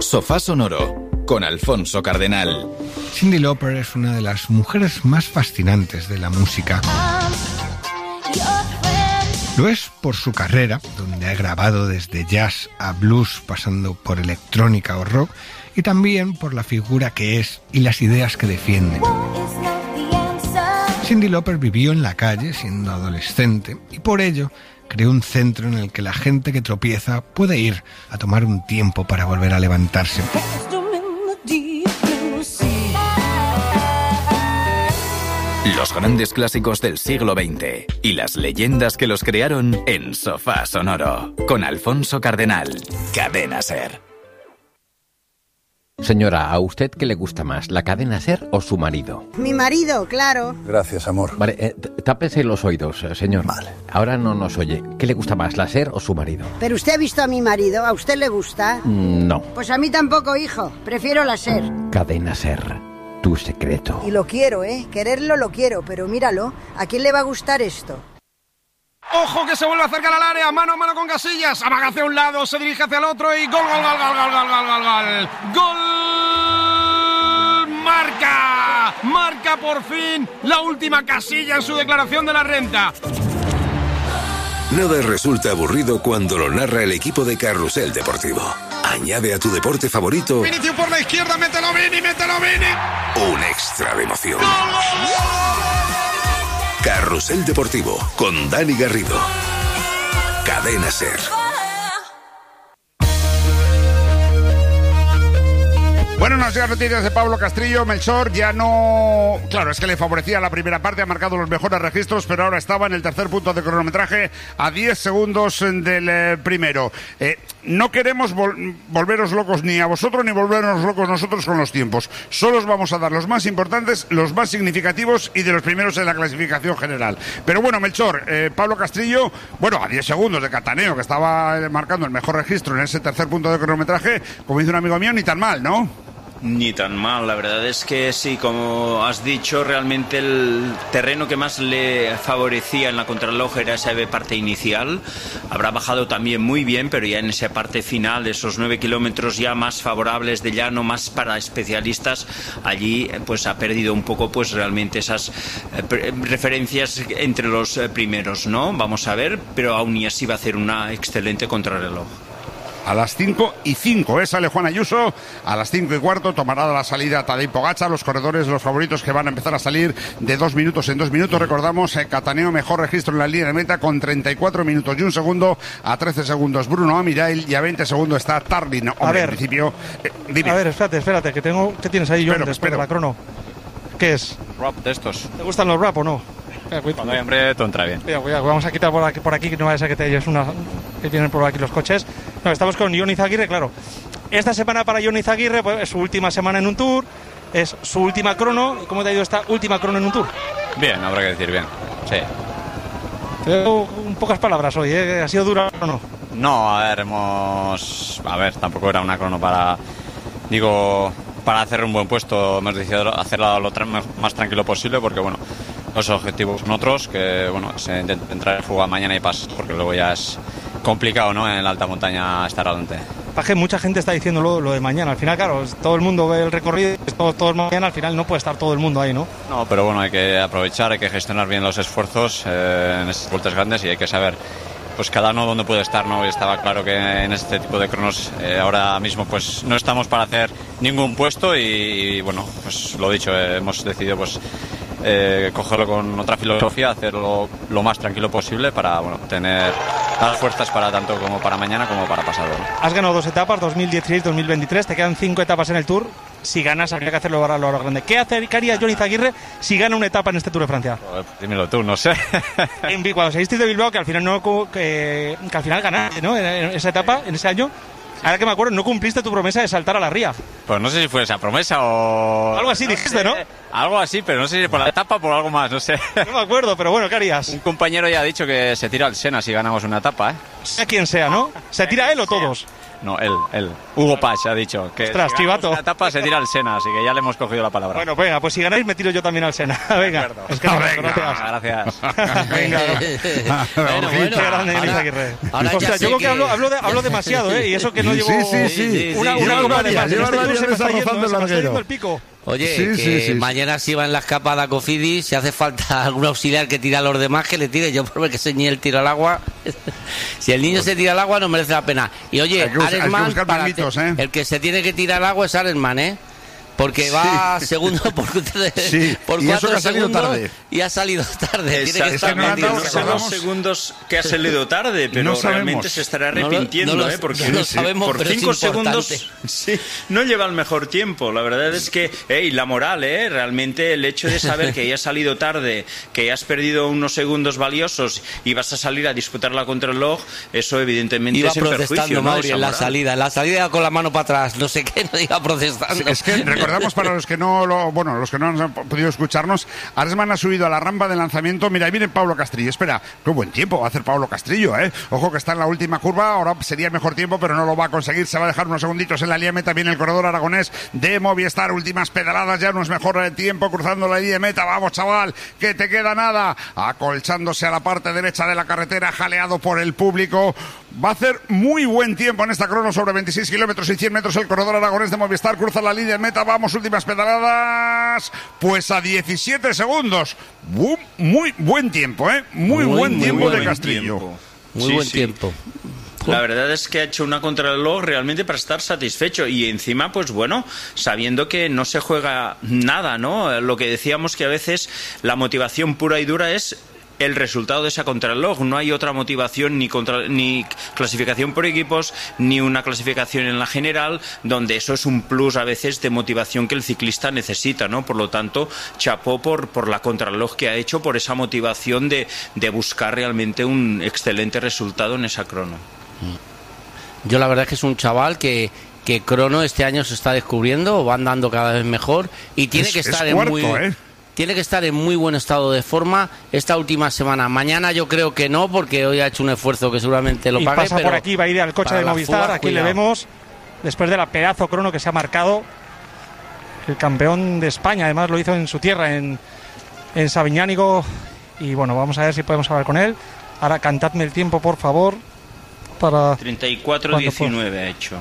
Sofá Sonoro con Alfonso Cardenal. Cyndi Lauper es una de las mujeres más fascinantes de la música. Lo es por su carrera, donde ha grabado desde jazz a blues, pasando por electrónica o rock, y también por la figura que es y las ideas que defiende. Cyndi Lauper vivió en la calle siendo adolescente y por ello creó un centro en el que la gente que tropieza puede ir a tomar un tiempo para volver a levantarse. Los grandes clásicos del siglo XX y las leyendas que los crearon en Sofá Sonoro con Alfonso Cardenal. Cadena SER. Señora, ¿a usted qué le gusta más, la cadena SER o su marido? Mi marido, claro. Gracias, amor. Vale, tápese los oídos, señor. Vale. Ahora no nos oye. ¿Qué le gusta más, la SER o su marido? Pero usted ha visto a mi marido, ¿a usted le gusta? No. Pues a mí tampoco, hijo. Prefiero la SER. Cadena SER, tu secreto. Y lo quiero, quererlo lo quiero, pero míralo, ¿a quién le va a gustar esto? ¡Ojo que se vuelve a acercar al área! ¡Mano a mano con Casillas! Amaga hacia un lado, se dirige hacia el otro y ¡gol, gol, gol, gol, gol, gol, gol, gol, gol! ¡Gol! ¡Marca! ¡Marca por fin la última Casilla en su declaración de la renta! Nada resulta aburrido cuando lo narra el equipo de Carrusel Deportivo. Añade a tu deporte favorito... Vinicius por la izquierda, mételo Vini, mételo Vini. ...un extra de emoción. ¡Gol, gol, gol! Carrusel Deportivo con Dani Garrido. Cadena SER. Bueno, nos llegan noticias de Pablo Castrillo. Melchor ya no... Claro, es que le favorecía la primera parte, ha marcado los mejores registros, pero ahora estaba en el tercer punto de cronometraje a 10 segundos del primero. No queremos volveros locos ni a vosotros ni volvernos locos nosotros con los tiempos. Solo os vamos a dar los más importantes, los más significativos y de los primeros en la clasificación general. Pero bueno, Melchor, Pablo Castrillo, bueno, a 10 segundos de Cataneo, que estaba marcando el mejor registro en ese tercer punto de cronometraje, como dice un amigo mío, ni tan mal, ¿no? Ni tan mal, la verdad es que sí, como has dicho, realmente el terreno que más le favorecía en la contrarreloj era esa parte inicial. Habrá bajado también muy bien, pero ya en esa parte final, esos 9 kilómetros ya más favorables de llano, más para especialistas, allí pues ha perdido un poco pues realmente esas referencias entre los primeros, ¿no? Vamos a ver, pero aún y así va a hacer una excelente contrarreloj. A las 5:05, sale Juan Ayuso. A las 5:15 tomará la salida Tadej Pogačar. Los corredores, los favoritos que van a empezar a salir de 2 minutos en 2 minutos. Recordamos, Cataneo mejor registro en la línea de meta con 34 minutos y 1 segundo. A 13 segundos Bruno Amirail y a 20 segundos está Tardin. Hombre, a ver, en principio... dime. A ver, espérate, que tengo... ¿Qué tienes ahí, John, después de la crono? ¿Qué es? Rap de estos. ¿Te gustan los rap o no? Cuando hay hambre, todo entra bien. Cuidado, vamos a quitar por aquí que no vaya a ser que te lleves una... que vienen por aquí los coches. No, estamos con Jon Izaguirre, claro. Esta semana para Jon Izaguirre pues, es su última semana en un Tour, es su última crono. ¿Cómo te ha ido esta última crono en un Tour? Bien, habrá que decir bien, sí. Te veo en pocas palabras hoy, ¿Ha sido dura o no? No, a ver, tampoco era una crono para hacer un buen puesto. Hemos decidido hacerla lo más tranquilo posible porque, bueno, los objetivos son otros, que, bueno, es entrar en fuga mañana y pasar, porque luego ya es complicado, ¿no?, en la alta montaña estar adelante. Paje, mucha gente está diciendo lo de mañana. Al final, claro, todo el mundo ve el recorrido, todo el mañana, al final no puede estar todo el mundo ahí, ¿no? No, pero bueno, hay que aprovechar, hay que gestionar bien los esfuerzos en estas vueltas grandes y hay que saber pues cada uno dónde puede estar, ¿no? Y estaba claro que en este tipo de cronos ahora mismo pues no estamos para hacer ningún puesto y bueno, pues lo dicho, hemos decidido pues cogerlo con otra filosofía, hacerlo lo más tranquilo posible para, bueno, tener las fuerzas para tanto como para mañana como para pasado, ¿no? Has ganado 2 etapas, 2016-2023, te quedan 5 etapas en el Tour. Si ganas, habría que hacerlo ahora lo grande. ¿Qué haría Jon Izaguirre si gana una etapa en este Tour de Francia? Dímelo tú, no sé. Cuando seguisteis de Bilbao, que al final que al final ganaste, ¿no? En esa etapa, en ese año. Ahora que me acuerdo, no cumpliste tu promesa de saltar a la ría. Pues no sé si fue esa promesa o... Algo así, no dijiste, sé, ¿no? Algo así, pero no sé si por la etapa o por algo más, no sé. No me acuerdo, pero bueno, ¿qué harías? Un compañero ya ha dicho que se tira al Sena si ganamos una etapa, Sea quien sea, ¿no? ¿Se tira él o todos? No, él. Hugo Pache ha dicho que ostras, chivato. La etapa se tira al Sena, así que ya le hemos cogido la palabra. Bueno, venga, pues si ganáis me tiro yo también al Sena. Venga, es que gracias. Venga. Bueno. Qué grande Dionis Aguirre. Ahora O sea, yo creo que hablo demasiado, ¿eh? Y eso que no llevo una curva de más. Se me está yendo el pico. Oye, mañana si va en la escapada Cofidis, si hace falta algún auxiliar que tire a los demás, que le tire. Yo por ver que se niñe el tiro al agua. Si el niño se tira al agua no merece la pena. Y oye, Aresman, el que se tiene que tirar al agua es Aresman, ¿eh? Porque va segundo por 4 segundos y ha salido tarde. Tiene que estar no sé los segundos que ha salido tarde, pero realmente se estará arrepintiendo, porque por 5 segundos no lleva el mejor tiempo. La verdad es que, la moral, realmente el hecho de saber que ya has salido tarde, que ya has perdido unos segundos valiosos y vas a salir a disputar la contrarreloj, eso evidentemente es en perjuicio. Iba protestando, Mauri, en la salida con la mano para atrás, no sé qué, no iba protestando. Es que recordamos para los que no han podido escucharnos, Aresman ha subido a la rampa de lanzamiento. Mira, ahí viene Pablo Castrillo. Espera, qué buen tiempo va a hacer Pablo Castrillo, ¿eh? Ojo que está en la última curva, ahora sería mejor tiempo, pero no lo va a conseguir. Se va a dejar unos segunditos en la línea meta. Viene el corredor aragonés de Movistar, últimas pedaladas, ya no es mejor el tiempo cruzando la línea meta. Vamos, chaval, que te queda nada. Acolchándose a la parte derecha de la carretera, jaleado por el público. Va a hacer muy buen tiempo en esta crono sobre 26 kilómetros y 100 metros. El corredor aragonés de Movistar cruza la línea meta. Vamos, últimas pedaladas, pues a 17 segundos. Muy buen tiempo, muy buen tiempo de Castrillo. Muy buen tiempo. La verdad es que ha hecho una contrarreloj realmente para estar satisfecho y encima, pues bueno, sabiendo que no se juega nada, ¿no? Lo que decíamos que a veces la motivación pura y dura es el resultado de esa contrarreloj. No hay otra motivación ni clasificación por equipos ni una clasificación en la general, donde eso es un plus a veces de motivación que el ciclista necesita, ¿no? Por lo tanto, chapó por la contrarreloj que ha hecho, por esa motivación de buscar realmente un excelente resultado en esa crono. Yo la verdad es que es un chaval que crono este año se está descubriendo, va andando cada vez mejor y tiene que estar tiene que estar en muy buen estado de forma esta última semana. Mañana yo creo que no, porque hoy ha hecho un esfuerzo que seguramente lo pague. Pasa por aquí, va a ir al coche de Movistar. Aquí cuidado. Le vemos, después de la pedazo crono que se ha marcado, el campeón de España. Además lo hizo en su tierra, en Sabiñánigo. Y bueno, vamos a ver si podemos hablar con él. Ahora cantadme el tiempo, por favor. Para 34-19 ha hecho.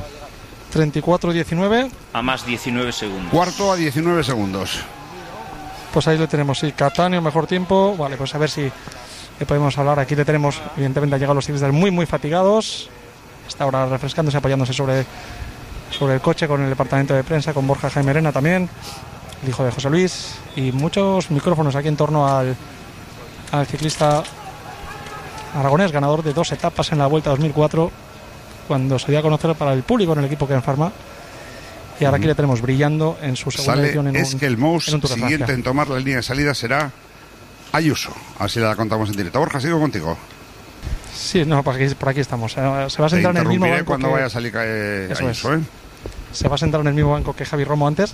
34-19. A más 19 segundos. Cuarto a 19 segundos. Pues ahí lo tenemos, sí, Catania, mejor tiempo. Vale, pues a ver si le podemos hablar. Aquí le tenemos, evidentemente, han llegado los ciclistas muy fatigados. Está ahora refrescándose, apoyándose sobre el coche con el departamento de prensa, con Borja Jaime Arena también, el hijo de José Luis, y muchos micrófonos aquí en torno al ciclista aragonés, ganador de 2 etapas en la Vuelta 2004, cuando se dio a conocer para el público en el equipo que enfarma. Y ahora aquí le tenemos brillando en su segunda edición que el Mous siguiente en tomar la línea de salida será Ayuso. Así la contamos en directo. Borja, sigo contigo. Sí, no, por aquí estamos. Se va a sentar en el mismo banco cuando vaya a salir Ayuso, Se va a sentar en el mismo banco que Javi Romo antes.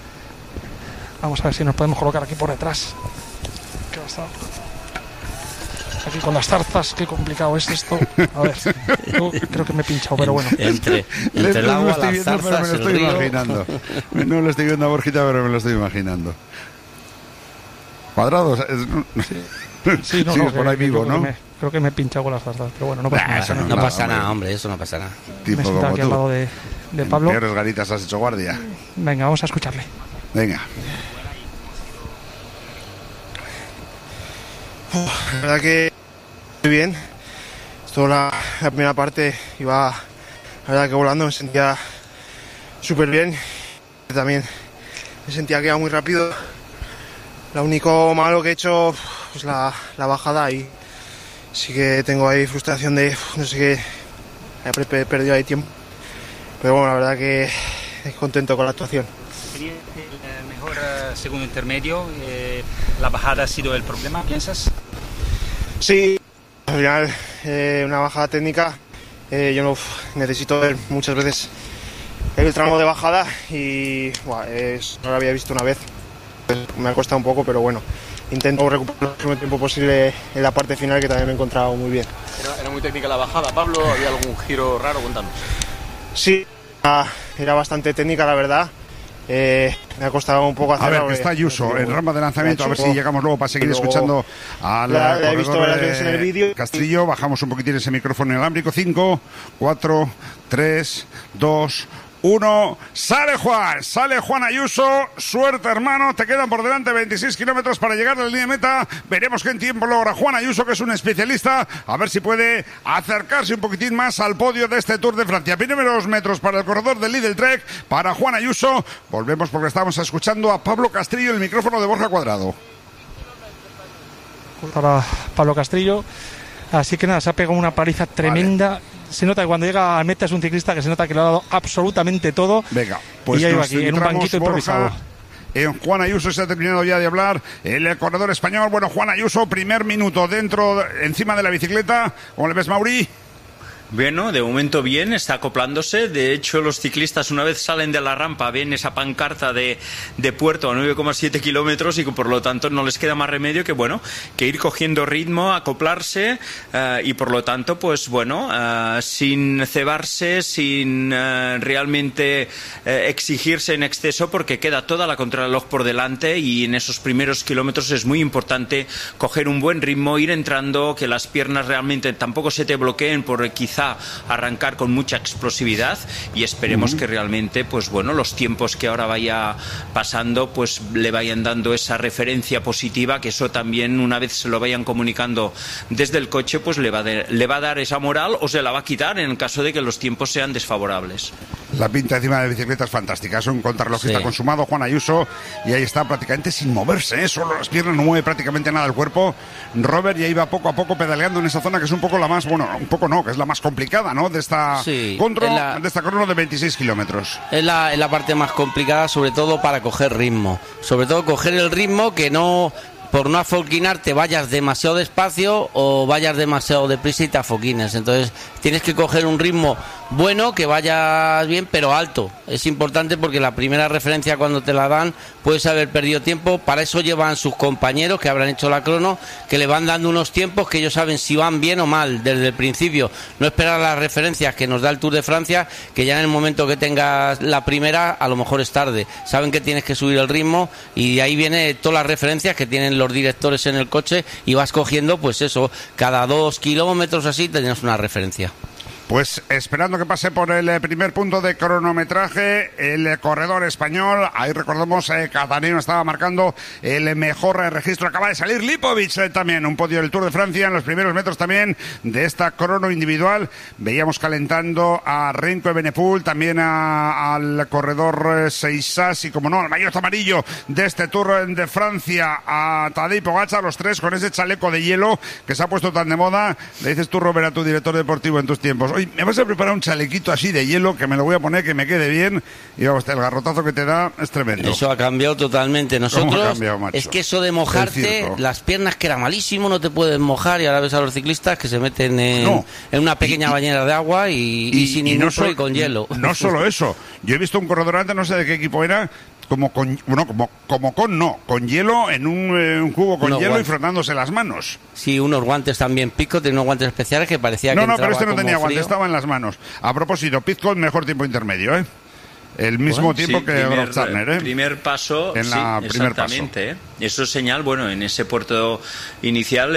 Vamos a ver si nos podemos colocar aquí por detrás. Aquí con las zarzas, qué complicado es esto. A ver, yo creo que me he pinchado, pero bueno. Entre el agua, las zarzas, me lo estoy imaginando. No lo estoy viendo a Borjita, pero me lo estoy imaginando. Cuadrados. Sí, por ahí vivo, ¿no? Creo que me he pinchado con las zarzas, pero bueno, no pasa nada. No pasa nada, hombre, eso no pasa nada. Tipo me he aquí al lado de Pablo. En peores garitas has hecho guardia. Venga, vamos a escucharle. Venga. La verdad que muy bien. Toda la primera parte iba, la verdad que volando, me sentía súper bien. También me sentía que iba muy rápido. Lo único malo que he hecho es la bajada, y sí que tengo ahí frustración de no sé qué, he perdido ahí tiempo. Pero bueno, la verdad que contento con la actuación. ¿Sería el mejor segundo intermedio? ¿La bajada ha sido el problema, piensas? Sí, al final una bajada técnica. Yo no necesito ver muchas veces el tramo de bajada y no lo había visto una vez. Me ha costado un poco, pero bueno, intento recuperar el máximo tiempo posible en la parte final, que también me he encontrado muy bien. Era muy técnica la bajada, Pablo. ¿Había algún giro raro? Cuéntanos. Sí, era bastante técnica, la verdad. Me ha costado un poco hacerlo. A ver, que está Ayuso en rampa de lanzamiento, a ver si llegamos luego para seguir escuchando a la he visto varias veces en el vídeo. Castrillo. Bajamos un poquitín ese micrófono inalámbrico. 5, 4, 3, 2, 1. Sale Juan Ayuso. Suerte, hermano. Te quedan por delante 26 kilómetros para llegar a la línea de meta. Veremos qué en tiempo logra Juan Ayuso, que es un especialista. A ver si puede acercarse un poquitín más al podio de este Tour de Francia. Primeros metros para el corredor del Lidl Trek, para Juan Ayuso. Volvemos porque estamos escuchando a Pablo Castrillo, el micrófono de Borja Cuadrado. Para Pablo Castrillo. Así que nada, se ha pegado una paliza tremenda. Vale. Se nota que cuando llega a meta es un ciclista que se nota que le ha dado absolutamente todo. Venga, pues y ya iba aquí, en un banquito improvisado. En Juan Ayuso se ha terminado ya de hablar el corredor español. Bueno, Juan Ayuso, primer minuto encima de la bicicleta. ¿Cómo le ves, Mauri? Bueno, de momento bien, está acoplándose. De hecho, los ciclistas una vez salen de la rampa ven esa pancarta de puerto a 9,7 kilómetros y que por lo tanto no les queda más remedio que ir cogiendo ritmo, acoplarse y por lo tanto, pues bueno, sin cebarse, sin realmente exigirse en exceso, porque queda toda la contrarreloj por delante y en esos primeros kilómetros es muy importante coger un buen ritmo, ir entrando, que las piernas realmente tampoco se te bloqueen por quizá arrancar con mucha explosividad y esperemos que realmente, pues bueno, los tiempos que ahora vaya pasando, pues le vayan dando esa referencia positiva, que eso también una vez se lo vayan comunicando desde el coche, pues le va a dar esa moral o se la va a quitar en el caso de que los tiempos sean desfavorables. La pinta encima de la bicicleta es fantástica, es un contrarrelojista consumado, Juan Ayuso, y ahí está prácticamente sin moverse, solo las piernas, no mueve prácticamente nada el cuerpo. Robert ya iba poco a poco pedaleando en esa zona que es un poco la más, bueno, un poco no, que es la más complicada, ¿no? De esta de esta crono de 26 kilómetros. Es la parte más complicada, sobre todo para coger ritmo. Sobre todo coger el ritmo, que no, por no afoquinarte, vayas demasiado despacio o vayas demasiado deprisa y te afoquines. Entonces tienes que coger un ritmo bueno, que vayas bien, pero alto. Es importante porque la primera referencia cuando te la dan puedes haber perdido tiempo. Para eso llevan sus compañeros que habrán hecho la crono, que le van dando unos tiempos que ellos saben si van bien o mal desde el principio. No esperar las referencias que nos da el Tour de Francia, que ya en el momento que tengas la primera a lo mejor es tarde. Saben que tienes que subir el ritmo y de ahí viene todas las referencias que tienen los directores en el coche y vas cogiendo, pues eso, cada 2 kilómetros así tienes una referencia. Pues esperando que pase por el primer punto de cronometraje el corredor español. Ahí recordamos, Cataneo estaba marcando el mejor registro. Acaba de salir Lipovic también, un podio del Tour de Francia en los primeros metros también de esta crono individual. Veíamos calentando a Renko Evenepoel, también al corredor Seissas y, como no, al maillot amarillo de este Tour de Francia, a Tadej Pogačar, los tres con ese chaleco de hielo que se ha puesto tan de moda. Le dices tú, Robert, a tu director deportivo en tus tiempos: oye, me vas a preparar un chalequito así de hielo que me lo voy a poner, que me quede bien, y vamos, el garrotazo que te da es tremendo. Eso ha cambiado totalmente. Nosotros, es que eso de mojarte, las piernas, que era malísimo, no te puedes mojar, y ahora ves a los ciclistas que se meten en una pequeña bañera de agua y sin inmerso y con hielo. No solo eso, yo he visto un corredor antes, no sé de qué equipo era, con hielo en un cubo con hielo y frotándose las manos. Sí, unos guantes también. Pizco tenía unos guantes especiales que parecía que No, pero este no tenía guantes, estaba en las manos. A propósito, Pizco, mejor tiempo intermedio, ¿eh? El mismo tiempo que Rob Turner, ¿eh? Primer paso, en la primer exactamente. Paso. Eso es señal, bueno, en ese puerto inicial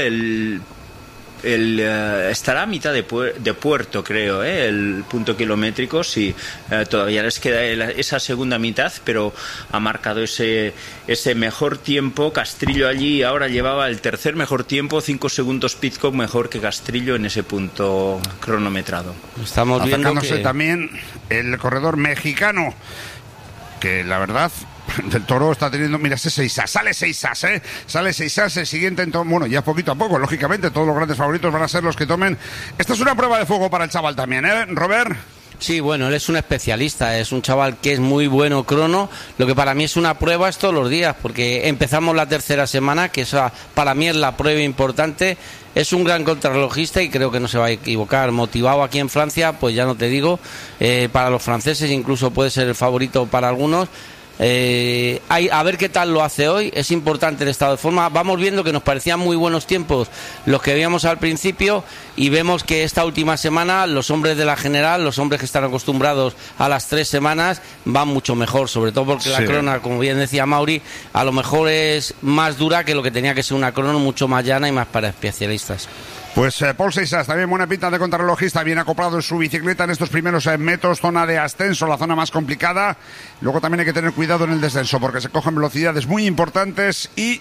estará a mitad de puerto, creo, el punto kilométrico, sí, todavía les queda esa segunda mitad, pero ha marcado ese mejor tiempo. Castrillo allí ahora llevaba el tercer mejor tiempo, 5 segundos Pidcock mejor que Castrillo en ese punto cronometrado. Estamos viendo que también el corredor mexicano, que la verdad, del Toro está teniendo, mira, ese Seissas, sale Seissas, el siguiente, bueno, ya poquito a poco, lógicamente, todos los grandes favoritos van a ser los que tomen. Esta es una prueba de fuego para el chaval también, Robert. Sí, bueno, él es un especialista, es un chaval que es muy bueno crono. Lo que para mí es una prueba es todos los días, porque empezamos la tercera semana, que esa para mí es la prueba importante. Es un gran contrarrelojista y creo que no se va a equivocar. Motivado aquí en Francia, pues ya no te digo, para los franceses incluso puede ser el favorito para algunos. A ver qué tal lo hace hoy. Es importante el estado de forma. Vamos viendo que nos parecían muy buenos tiempos los que veíamos al principio, y vemos que esta última semana los hombres de la general, los hombres que están acostumbrados a las 3 semanas, van mucho mejor, sobre todo porque la crona, como bien decía Mauri, a lo mejor es más dura que lo que tenía que ser una crona, mucho más llana y más para especialistas. Pues Pol Seixas, también buena pinta de contrarrelojista, bien acoplado en su bicicleta en estos primeros metros, zona de ascenso, la zona más complicada. Luego también hay que tener cuidado en el descenso porque se cogen velocidades muy importantes y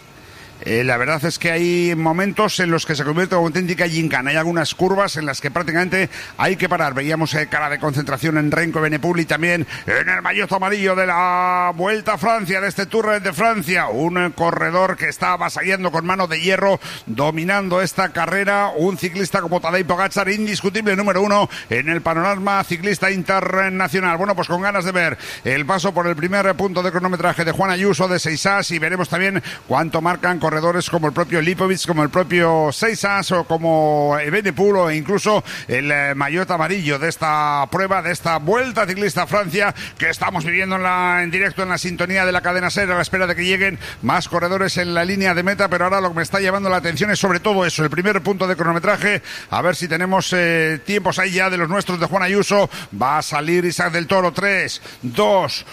la verdad es que hay momentos en los que se convierte en auténtica gincana. Hay algunas curvas en las que prácticamente hay que parar. Veíamos cara de concentración en Renko Evenepoel y también en el maillot amarillo de la Vuelta a Francia, de este Tour de Francia. Un corredor que está avasallando con mano de hierro, dominando esta carrera. Un ciclista como Tadej Pogačar, indiscutible número 1 en el panorama ciclista internacional. Bueno, pues con ganas de ver el paso por el primer punto de cronometraje de Juan Ayuso, de Seixas, y veremos también cuánto marcan corredores como el propio Lipovic, como el propio Seixas o como Evenepoel o incluso el maillot amarillo de esta prueba, de esta Vuelta Ciclista a Francia que estamos viviendo en directo en la sintonía de la cadena SER, a la espera de que lleguen más corredores en la línea de meta. Pero ahora lo que me está llamando la atención es sobre todo eso, el primer punto de cronometraje, a ver si tenemos tiempos ahí ya de los nuestros de Juan Ayuso. Va a salir Isaac del Toro, 3, 2,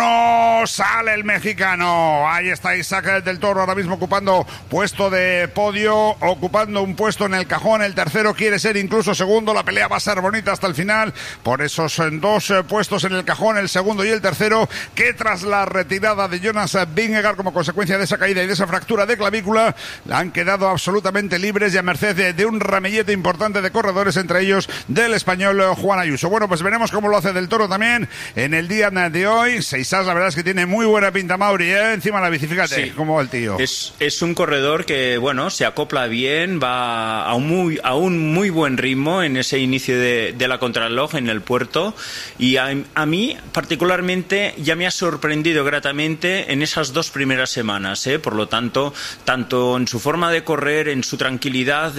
1, sale el mexicano, ahí está Isaac del Toro ahora mismo ocupando puesto de podio, ocupando un puesto en el cajón. El tercero quiere ser incluso segundo. La pelea va a ser bonita hasta el final por esos 2 puestos en el cajón, el segundo y el tercero, que tras la retirada de Jonas Vingegaard como consecuencia de esa caída y de esa fractura de clavícula, han quedado absolutamente libres y a merced de un ramillete importante de corredores, entre ellos del español Juan Ayuso. Bueno, pues veremos cómo lo hace del Toro también en el día de hoy. Seixas, la verdad es que tiene muy buena pinta, Mauri, encima de la bici, fíjate cómo va el tío. Es un corredor que, bueno, se acopla bien, va a un muy buen ritmo en ese inicio de la contrarreloj en el puerto, y a mí particularmente ya me ha sorprendido gratamente en esas 2 primeras semanas, por lo tanto, tanto en su forma de correr, en su tranquilidad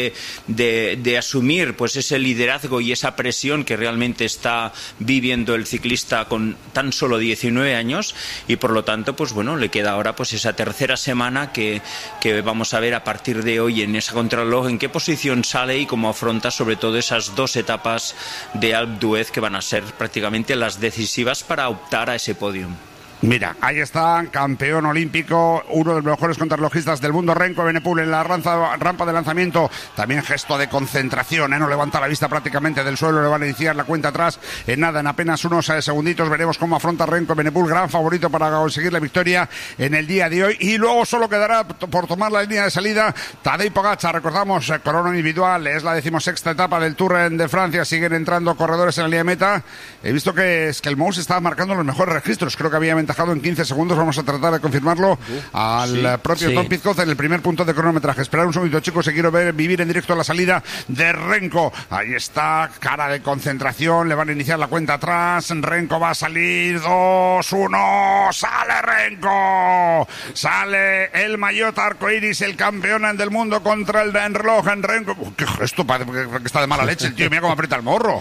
de asumir pues ese liderazgo y esa presión que realmente está viviendo el ciclista con tan solo 19 años, y por lo tanto, pues bueno, le queda ahora pues esa tercera semana que vamos a ver a partir de hoy en esa contrarreloj en qué posición sale y cómo afronta sobre todo esas 2 etapas de Alpe d'Huez que van a ser prácticamente las decisivas para optar a ese podio. Mira, ahí está, campeón olímpico, uno de los mejores contrarrelojistas del mundo, Renko Evenepoel en la rampa de lanzamiento. También gesto de concentración, no levanta la vista prácticamente del suelo, le van a iniciar la cuenta atrás en nada, en apenas unos segunditos. Veremos cómo afronta Renko Evenepoel, gran favorito para conseguir la victoria en el día de hoy. Y luego solo quedará por tomar la línea de salida Tadej Pogačar. Recordamos, corona individual, es la 16ª etapa del Tour de Francia, siguen entrando corredores en la línea de meta. He visto que Skelmous está marcando los mejores registros, creo que había ventaja en 15 segundos, vamos a tratar de confirmarlo al propio Tom Pidcock en el primer punto de cronometraje. Esperar un segundito, chicos, que quiero vivir en directo la salida de Renko. Ahí está, cara de concentración, le van a iniciar la cuenta atrás. Renko va a salir, 2, 1, sale Renko, sale el maillot arcoiris, el campeón del mundo contra el reloj en Renko. Qué gesto, parece que está de mala leche el tío, mira cómo aprieta el morro.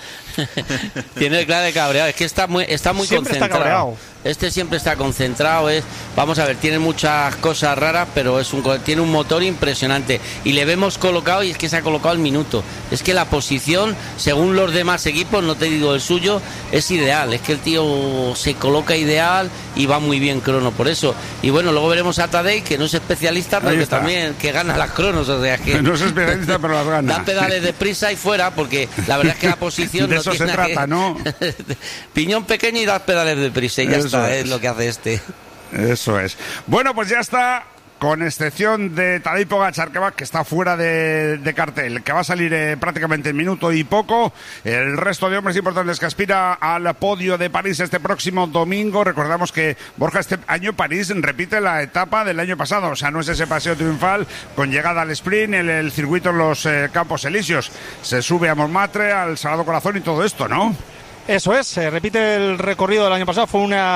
Tiene cara de cabreado, es que está muy concentrado. Está cabreado. Este siempre está concentrado, vamos a ver, tiene muchas cosas raras, pero tiene un motor impresionante y le vemos colocado, y es que se ha colocado al minuto. Es que la posición, según los demás equipos, no te digo el suyo, es ideal. Es que el tío se coloca ideal y va muy bien crono por eso. Y bueno, luego veremos a Tadej, que no es especialista, pero que también que gana las cronos, o sea que no es especialista, pero las gana. Da pedales de prisa y fuera, porque la verdad es que la posición de no eso tiene se trata, ¿no? Piñón pequeño y das pedales de prisa y ya está. Es lo que hace este. Eso es. Bueno, pues ya está, con excepción de Tadej Pogačar, que está fuera de cartel, que va a salir prácticamente en minuto y poco. El resto de hombres importantes que aspira al podio de París este próximo domingo. Recordamos que, Borja, este año París repite la etapa del año pasado, o sea, no es ese paseo triunfal con llegada al sprint, el circuito en los Campos Elíseos. Se sube a Montmartre, al Sagrado Corazón y todo esto, ¿no? Eso es, se repite el recorrido del año pasado, fue una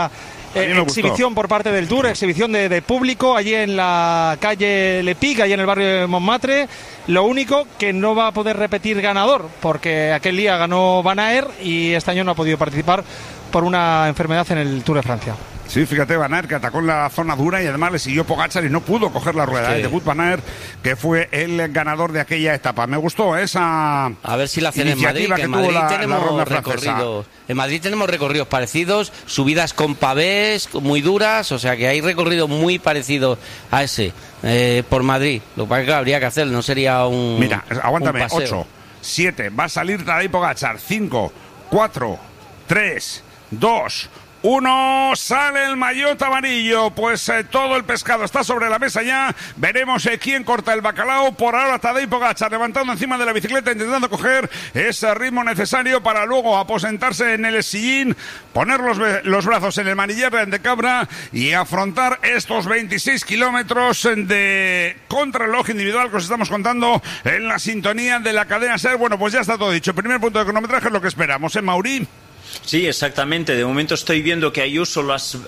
exhibición por parte del Tour, exhibición de público allí en la calle Lepic, allí en el barrio de Montmartre. Lo único que no va a poder repetir ganador, porque aquel día ganó Van Aert y este año no ha podido participar por una enfermedad en el Tour de Francia. Sí, fíjate, Van Aert, que atacó en la zona dura y además le siguió Pogačar y no pudo coger la rueda. Sí. De Wout van Aert, que fue el ganador de aquella etapa. Me gustó esa a ver si la hacen en Madrid, que en Madrid tenemos recorridos. En Madrid tenemos recorridos parecidos, subidas con pavés muy duras, o sea que hay recorridos muy parecidos a ese por Madrid. Lo que pasa es que habría que hacer, no sería un. Mira, aguántame, un paseo. 8, 7, va a salir Tadej Pogačar, 5, 4, 3, 2, 1, sale el maillot amarillo. Pues todo el pescado está sobre la mesa ya. Veremos quién corta el bacalao. Por ahora Tadej Pogačar levantando encima de la bicicleta, intentando coger ese ritmo necesario para luego aposentarse en el sillín, poner los brazos en el manillar de cabra y afrontar estos 26 kilómetros de contrarreloj individual que os estamos contando en la sintonía de la cadena SER. Bueno, pues ya está todo dicho. Primer punto de cronometraje es lo que esperamos, Mauri. Sí, exactamente. De momento estoy viendo que Ayuso las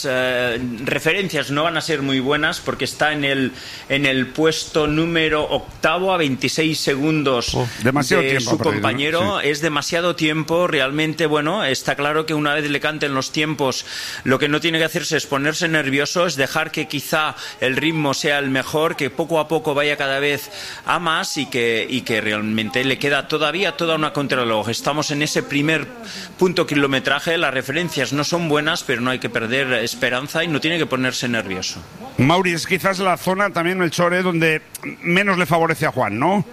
referencias no van a ser muy buenas porque está en el puesto número 8 a 26 segundos de su compañero. ¿No? Sí. Es demasiado tiempo. Realmente, bueno, está claro que una vez le canten los tiempos, lo que no tiene que hacerse es ponerse nervioso, es dejar que quizá el ritmo sea el mejor, que poco a poco vaya cada vez a más y que realmente le queda todavía toda una contrarreloj. Estamos en ese primer punto kilometraje, las referencias no son buenas, pero no hay que perder esperanza y no tiene que ponerse nervioso. Mauri, es quizás la zona también, el Chore, donde menos le favorece a Juan, ¿no?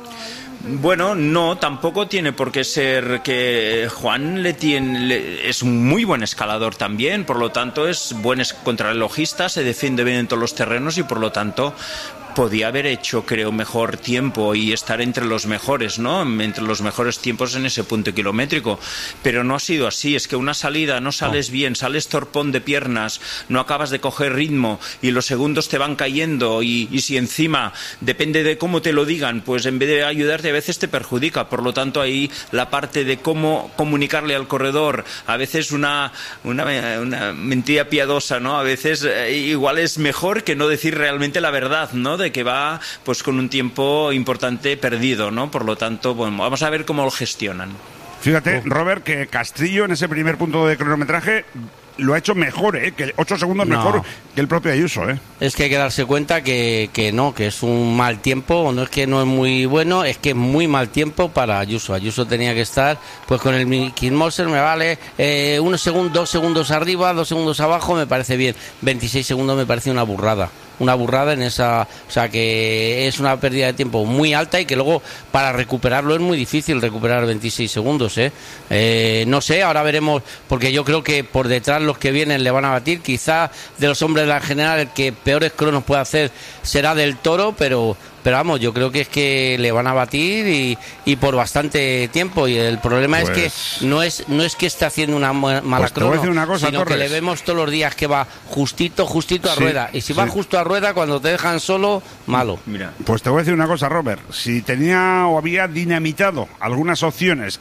Bueno, no, tampoco tiene por qué ser que Juan es un muy buen escalador también, por lo tanto es buen contrarrelojista, se defiende bien en todos los terrenos y por lo tanto podía haber hecho, creo, mejor tiempo y estar entre los mejores, ¿no? Entre los mejores tiempos en ese punto kilométrico. Pero no ha sido así. Es que una salida no sales bien, sales torpón de piernas, no acabas de coger ritmo y los segundos te van cayendo y si encima, depende de cómo te lo digan, pues en vez de ayudarte a veces te perjudica. Por lo tanto, ahí la parte de cómo comunicarle al corredor, a veces una mentira piadosa, ¿no? A veces igual es mejor que no decir realmente la verdad, ¿no? De que va pues con un tiempo importante perdido, ¿no? Por lo tanto, bueno, vamos a ver cómo lo gestionan. Fíjate, Robert, que Castrillo en ese primer punto de cronometraje lo ha hecho mejor, que 8 segundos mejor que el propio Ayuso, Es que hay que darse cuenta que es un mal tiempo, no es que no es muy bueno, es que es muy mal tiempo para Ayuso. Ayuso tenía que estar pues con el Mickey Moser, me vale 1 segundo, 2 segundos arriba, 2 segundos abajo, me parece bien. 26 segundos me parece una burrada en esa, o sea que es una pérdida de tiempo muy alta y que luego para recuperarlo es muy difícil recuperar 26 segundos, no sé, ahora veremos, porque yo creo que por detrás los que vienen le van a batir, quizá de los hombres de la general el que peores cronos puede hacer será Del Toro, pero vamos, yo creo que es que le van a batir y por bastante tiempo, y el problema pues es que no es que esté haciendo una mala crono, sino Torres, que le vemos todos los días que va justito a rueda, y si va justo a rueda, cuando te dejan solo, malo. Mira. Pues te voy a decir una cosa, Robert, si tenía o había dinamitado algunas opciones,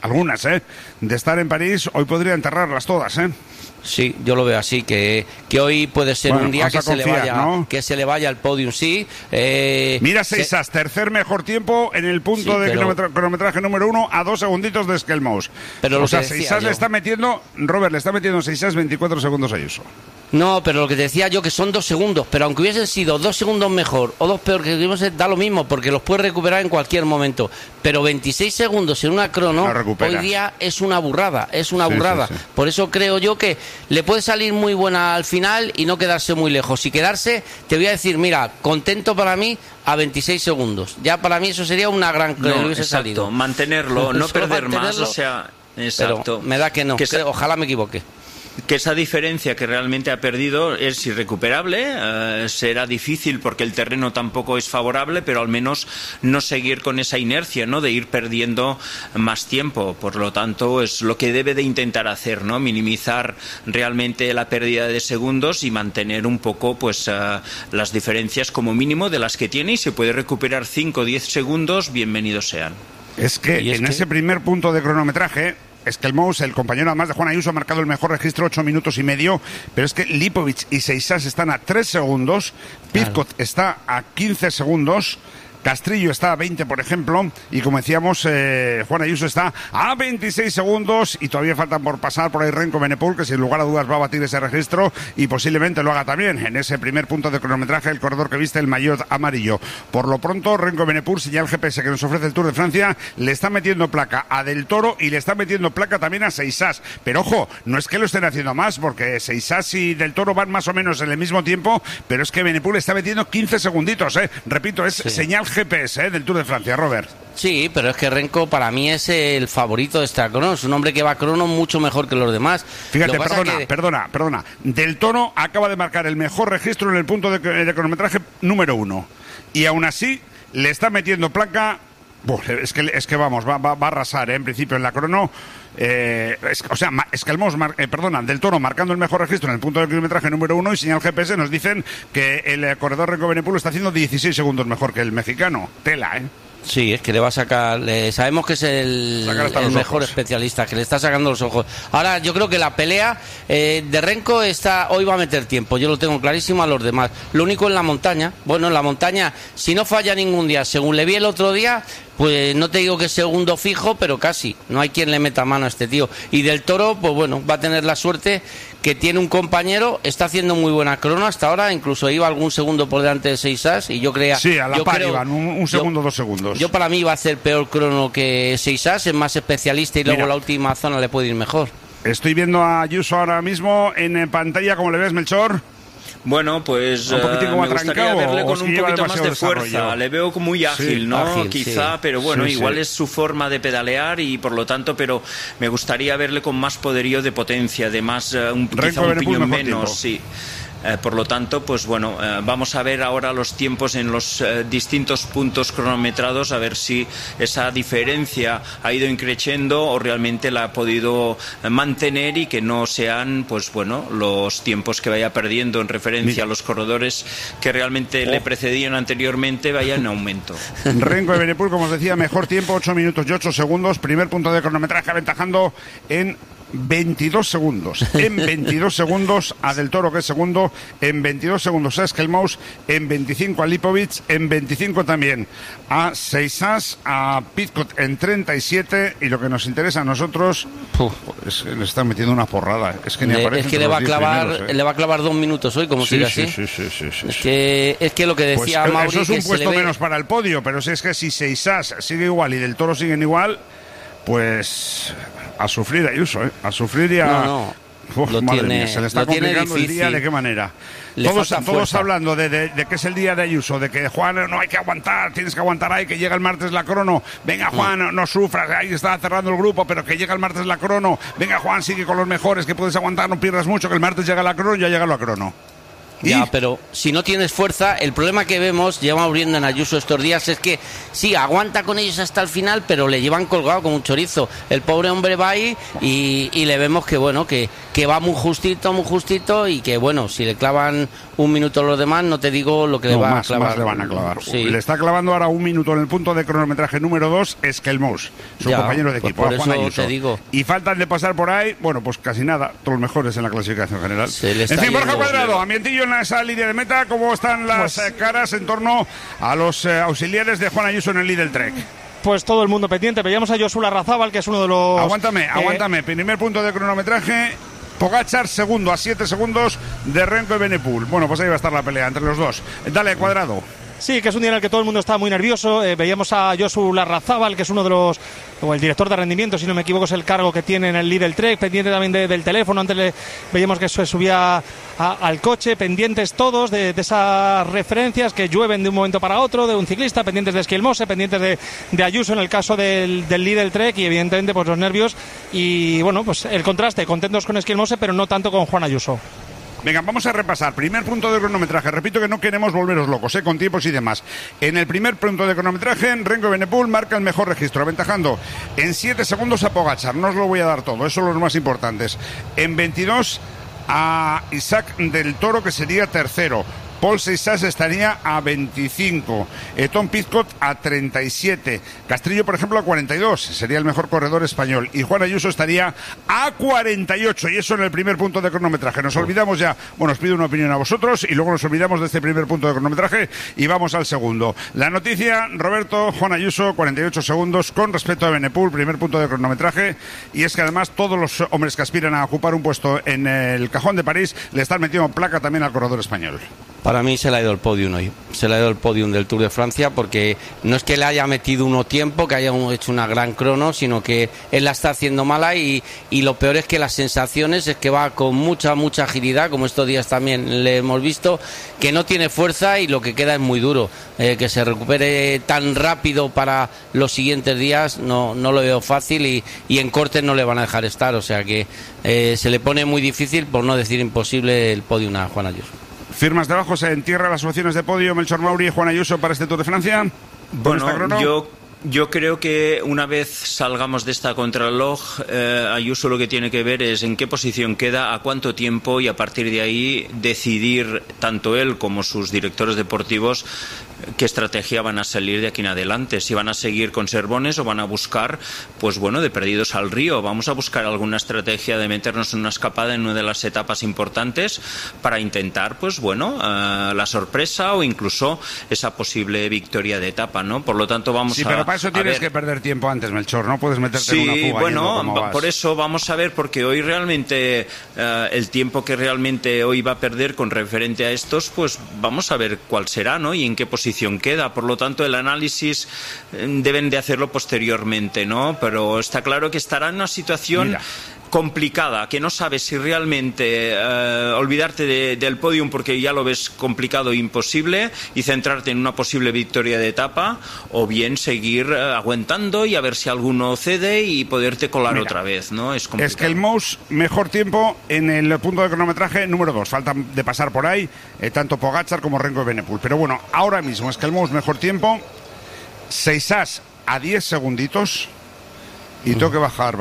de estar en París, hoy podría enterrarlas todas, Sí, yo lo veo así, que hoy puede ser un día que se le vaya al podium, sí. Mira, Seisas, tercer mejor tiempo en el punto de cronometraje número 1 a 2 segunditos de Skelmos. Pero Seisas le está metiendo, Robert, le está metiendo Seisas 24 segundos a Ayuso. No, pero lo que te decía yo, que son 2 segundos, pero aunque hubiesen sido 2 segundos mejor o 2 peor que hubiesen, da lo mismo, porque los puedes recuperar en cualquier momento. Pero 26 segundos en una crono, hoy día es una burrada, burrada. Sí. Por eso creo yo que le puede salir muy buena al final y no quedarse muy lejos. Si quedarse, te voy a decir, mira, contento para mí a 26 segundos. Ya para mí eso sería una gran crono, hubiese salido. Mantenerlo, no perder más, o sea, exacto. Pero me da que no, ojalá me equivoque. Que esa diferencia que realmente ha perdido es irrecuperable, será difícil porque el terreno tampoco es favorable, pero al menos no seguir con esa inercia, ¿no? De ir perdiendo más tiempo. Por lo tanto, es lo que debe de intentar hacer, ¿no? Minimizar realmente la pérdida de segundos y mantener un poco pues las diferencias como mínimo de las que tiene, y se puede recuperar 5 o 10 segundos, bienvenidos sean. Es que ese primer punto de cronometraje Skelmous, el compañero además de Juan Ayuso, ha marcado el mejor registro, 8 minutos y medio, pero es que Lipovic y Seixas están a 3 segundos, Pidcock está a 15 segundos, Castrillo está a 20, por ejemplo, y como decíamos, Juan Ayuso está a 26 segundos y todavía faltan por pasar por ahí Renko Benepul, que sin lugar a dudas va a batir ese registro y posiblemente lo haga también en ese primer punto de cronometraje, el corredor que viste el maillot amarillo. Por lo pronto, Renko Benepul, señal GPS que nos ofrece el Tour de Francia, le está metiendo placa a Del Toro y le está metiendo placa también a Seixas. Pero ojo, no es que lo estén haciendo más, porque Seixas y Del Toro van más o menos en el mismo tiempo, pero es que Benepul está metiendo 15 segunditos, repito, es señal GPS del Tour de Francia, Robert. Sí, pero es que Renko para mí es el favorito de esta crono, es un hombre que va a crono mucho mejor que los demás. Fíjate, perdona, Del Toro acaba de marcar el mejor registro en el punto de cronometraje número 1 y aún así le está metiendo placa. Es que vamos, va a arrasar, en principio en la crono. Del Toro marcando el mejor registro en el punto de kilometraje número 1 y señal GPS nos dicen que el corredor Renko Benepul está haciendo 16 segundos mejor que el mexicano. Tela, Sí, es que le va a sacar, sabemos que es el mejor especialista, que le está sacando los ojos. Ahora yo creo que la pelea de Renko hoy va a meter tiempo, yo lo tengo clarísimo a los demás. Lo único en la montaña, si no falla ningún día, según le vi el otro día, pues no te digo que es segundo fijo, pero casi, no hay quien le meta mano a este tío. Y Del Toro, pues bueno, va a tener la suerte que tiene un compañero, está haciendo muy buena crono hasta ahora, incluso iba algún segundo por delante de Seixas y yo creía... Sí, a la par iban, un segundo, 2 segundos. Yo para mí iba a hacer peor crono que Seixas, es más especialista y luego la última zona le puede ir mejor. Estoy viendo a Ayuso ahora mismo en pantalla, ¿cómo le ves, Melchor? Bueno, pues me gustaría verle con un poquito más de fuerza. Le veo muy ágil, ¿no? Quizá, pero bueno, igual es su forma de pedalear y por lo tanto, pero me gustaría verle con más poderío de potencia, además quizá un piñón menos, sí. Por lo tanto, pues bueno, vamos a ver ahora los tiempos en los distintos puntos cronometrados, a ver si esa diferencia ha ido increciendo o realmente la ha podido mantener y que no sean, pues bueno, los tiempos que vaya perdiendo en referencia a los corredores que realmente le precedían anteriormente vayan en aumento. Renko Benepul, como os decía, mejor tiempo, 8 minutos y 8 segundos, primer punto de cronometraje aventajando en 22 segundos. En 22 segundos a Del Toro, que es segundo. En 22 segundos a Skelmous. En 25 a Lipovic. En 25 también a Seixas. A Pidcock en 37. Y lo que nos interesa a nosotros es que le están metiendo una porrada. Es que ni aparece. Es que le va a clavar 2 minutos hoy, como sigue así. Sí. Es que lo que decía pues Mauri, eso es un puesto menos para el podio. Pero si es que si Seixas sigue igual y Del Toro siguen igual, pues a sufrir Ayuso, a sufrir y a... madre mía, se le está complicando el día, ¿de qué manera? Todos hablando de que es el día de Ayuso, de que Juan, no hay que aguantar, tienes que aguantar ahí, que llega el martes la crono, venga Juan, no sufras, ahí está cerrando el grupo, pero que llega el martes la crono, venga Juan, sigue con los mejores, que puedes aguantar, no pierdas mucho, que el martes llega la crono, ya llega la crono. Ya, pero si no tienes fuerza, el problema que vemos, llevamos viendo en Ayuso estos días, es que sí, aguanta con ellos hasta el final, pero le llevan colgado como un chorizo. El pobre hombre va ahí y le vemos que bueno, que va muy justito y que bueno, si le clavan 1 minuto a los demás, no te digo lo que le va a clavar. Más le van a clavar. Sí. Le está clavando ahora 1 minuto en el punto de cronometraje número 2, Skelmous, su compañero de equipo, por Juan eso Ayuso. te digo. Y faltan de pasar por ahí, bueno, pues casi nada, todos los mejores en la clasificación general. En fin, Borja Cuadrado, ambientillo en esa línea de meta, ¿cómo están las caras en torno a los auxiliares de Juan Ayuso en el Lidl Trek? Pues todo el mundo pendiente. Veíamos a Josu Larrazábal, que es uno de los... Aguántame. Primer punto de cronometraje. Pogačar segundo, a 7 segundos de Renko y Benepul. Bueno, pues ahí va a estar la pelea entre los dos. Dale, Cuadrado. Sí, que es un día en el que todo el mundo está muy nervioso. Veíamos a Josu Larrazábal, que es uno de los... o el director de rendimiento, si no me equivoco, es el cargo que tiene en el Lidl Trek, pendiente también del teléfono. Antes veíamos que se subía al coche, pendientes todos de esas referencias que llueven de un momento para otro, de un ciclista, pendientes de Skelmose, pendientes de Ayuso en el caso del Lidl Trek, y evidentemente pues los nervios y bueno, pues el contraste, contentos con Skelmose, pero no tanto con Juan Ayuso. Venga, vamos a repasar. Primer punto de cronometraje. Repito que no queremos volveros locos, con tiempos y demás. En el primer punto de cronometraje, Renko Benepul marca el mejor registro, aventajando en 7 segundos a Pogačar. No os lo voy a dar todo, esos son los más importantes. En 22 a Isaac Del Toro, que sería tercero. Paul Seixas estaría a 25, Tom Pidcock a 37, Castrillo, por ejemplo, a 42, sería el mejor corredor español, y Juan Ayuso estaría a 48, y eso en el primer punto de cronometraje. Nos olvidamos ya, bueno, os pido una opinión a vosotros, y luego nos olvidamos de este primer punto de cronometraje, y vamos al segundo. La noticia, Roberto, Juan Ayuso, 48 segundos con respecto a Evenepoel, primer punto de cronometraje, y es que además todos los hombres que aspiran a ocupar un puesto en el cajón de París le están metiendo placa también al corredor español. Para mí se le ha ido el podium hoy, se le ha ido el podium del Tour de Francia, porque no es que le haya metido uno tiempo, que haya hecho una gran crono, sino que él la está haciendo mala, y lo peor es que las sensaciones es que va con mucha agilidad, como estos días también le hemos visto, que no tiene fuerza y lo que queda es muy duro. Que se recupere tan rápido para los siguientes días no lo veo fácil, y en cortes no le van a dejar estar, o sea que se le pone muy difícil, por no decir imposible, el podium a Juan Ayuso. ¿Firmas debajo? ¿Se entierra las opciones de podio Melchor Mauri y Juan Ayuso para este Tour de Francia? Bueno, yo creo que una vez salgamos de esta contrarreloj, Ayuso lo que tiene que ver es en qué posición queda, a cuánto tiempo, y a partir de ahí decidir tanto él como sus directores deportivos qué estrategia van a salir de aquí en adelante, si van a seguir con Servones o van a buscar, pues bueno, de perdidos al río. Vamos a buscar alguna estrategia de meternos en una escapada en una de las etapas importantes para intentar, pues bueno, la sorpresa o incluso esa posible victoria de etapa, ¿no? Por lo tanto, vamos a... Pero para eso tienes que perder tiempo antes, Melchor, no puedes meterte en una fuga. Sí, bueno, por eso vamos a ver, porque hoy realmente el tiempo que realmente hoy va a perder con referente a estos, pues vamos a ver cuál será, ¿no? Y en qué posición queda. Por lo tanto, el análisis deben de hacerlo posteriormente, ¿no? Pero está claro que estará en una situación complicada, que no sabes si realmente olvidarte del podium porque ya lo ves complicado e imposible y centrarte en una posible victoria de etapa, o bien seguir aguantando y a ver si alguno cede y poderte colar otra vez, ¿no? Es complicado. Es que el Mouse, mejor tiempo en el punto de cronometraje número 2. Falta de pasar por ahí tanto Pogačar como Remco Evenepoel. Pero bueno, ahora mismo es que el Mouse, mejor tiempo, Seixas a 10 segunditos. Y tengo que bajar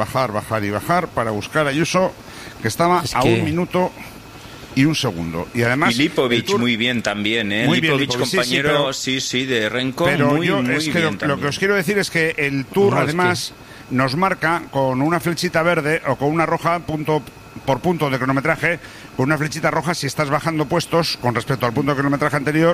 para buscar a Ayuso, que estaba a 1 minuto y 1 segundo. Y además... Y Lipovic muy bien también, ¿eh? Muy Lipovic, bien, compañero, sí, de Renko, pero muy yo, bien lo que os quiero decir es que el Tour, además, nos marca con una flechita verde o con una roja, punto por punto de cronometraje, con una flechita roja si estás bajando puestos con respecto al punto de cronometraje anterior,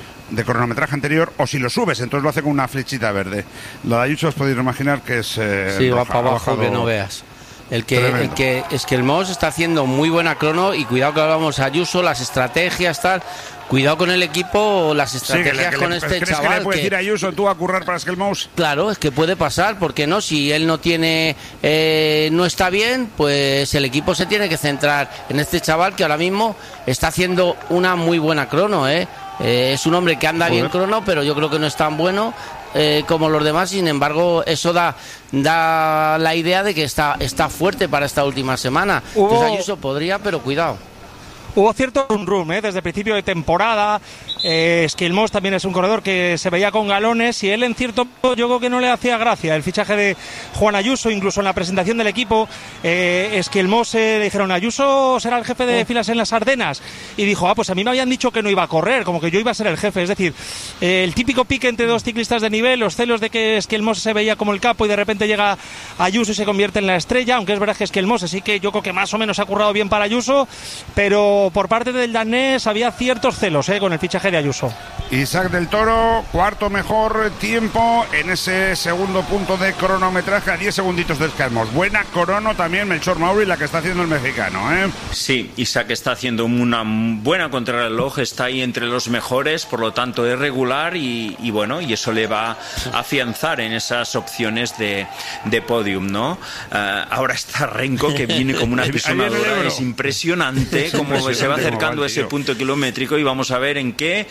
o si lo subes, entonces lo hace con una flechita verde. Lo de Ayuso os podéis imaginar que es sí, va para abajo, que no veas. Es que el Moss está haciendo muy buena crono, y cuidado que hablamos a Ayuso, las estrategias, tal. Cuidado con el equipo, las estrategias con este ¿crees chaval. que le puedes decir a Ayuso tú a currar para Skelmous? Claro, es que puede pasar, ¿por qué no? Si él no tiene, no está bien, pues el equipo se tiene que centrar en este chaval que ahora mismo está haciendo una muy buena crono, es un hombre que anda bien crono, pero yo creo que no es tan bueno como los demás. Sin embargo, eso da la idea de que está fuerte para esta última semana. Entonces Ayuso podría, pero cuidado. Hubo cierto rum desde el principio de temporada. Skelmos también es un corredor que se veía con galones, y él en cierto modo yo creo que no le hacía gracia el fichaje de Juan Ayuso. Incluso en la presentación del equipo, Skelmos dijeron: Ayuso será el jefe de filas en las Ardenas, y dijo: pues a mí me habían dicho que no iba a correr, como que yo iba a ser el jefe. Es decir, el típico pique entre dos ciclistas de nivel, los celos de que Skelmos se veía como el capo y de repente llega Ayuso y se convierte en la estrella, aunque es verdad que Skelmos sí que yo creo que más o menos ha currado bien para Ayuso, pero por parte del danés había ciertos celos con el fichaje de Ayuso. Isaac del Toro, cuarto mejor tiempo en ese segundo punto de cronometraje, a 10 segunditos de Skelmos. Buena crono también Melchor Mauri, la que está haciendo el mexicano, Sí, Isaac está haciendo una buena contrarreloj, está ahí entre los mejores, por lo tanto es regular, y bueno, y eso le va a afianzar en esas opciones de podium, ¿no? Ahora está Renko, que viene como una pisonadora, es impresionante como se va acercando a ese punto kilométrico, y vamos a ver en qué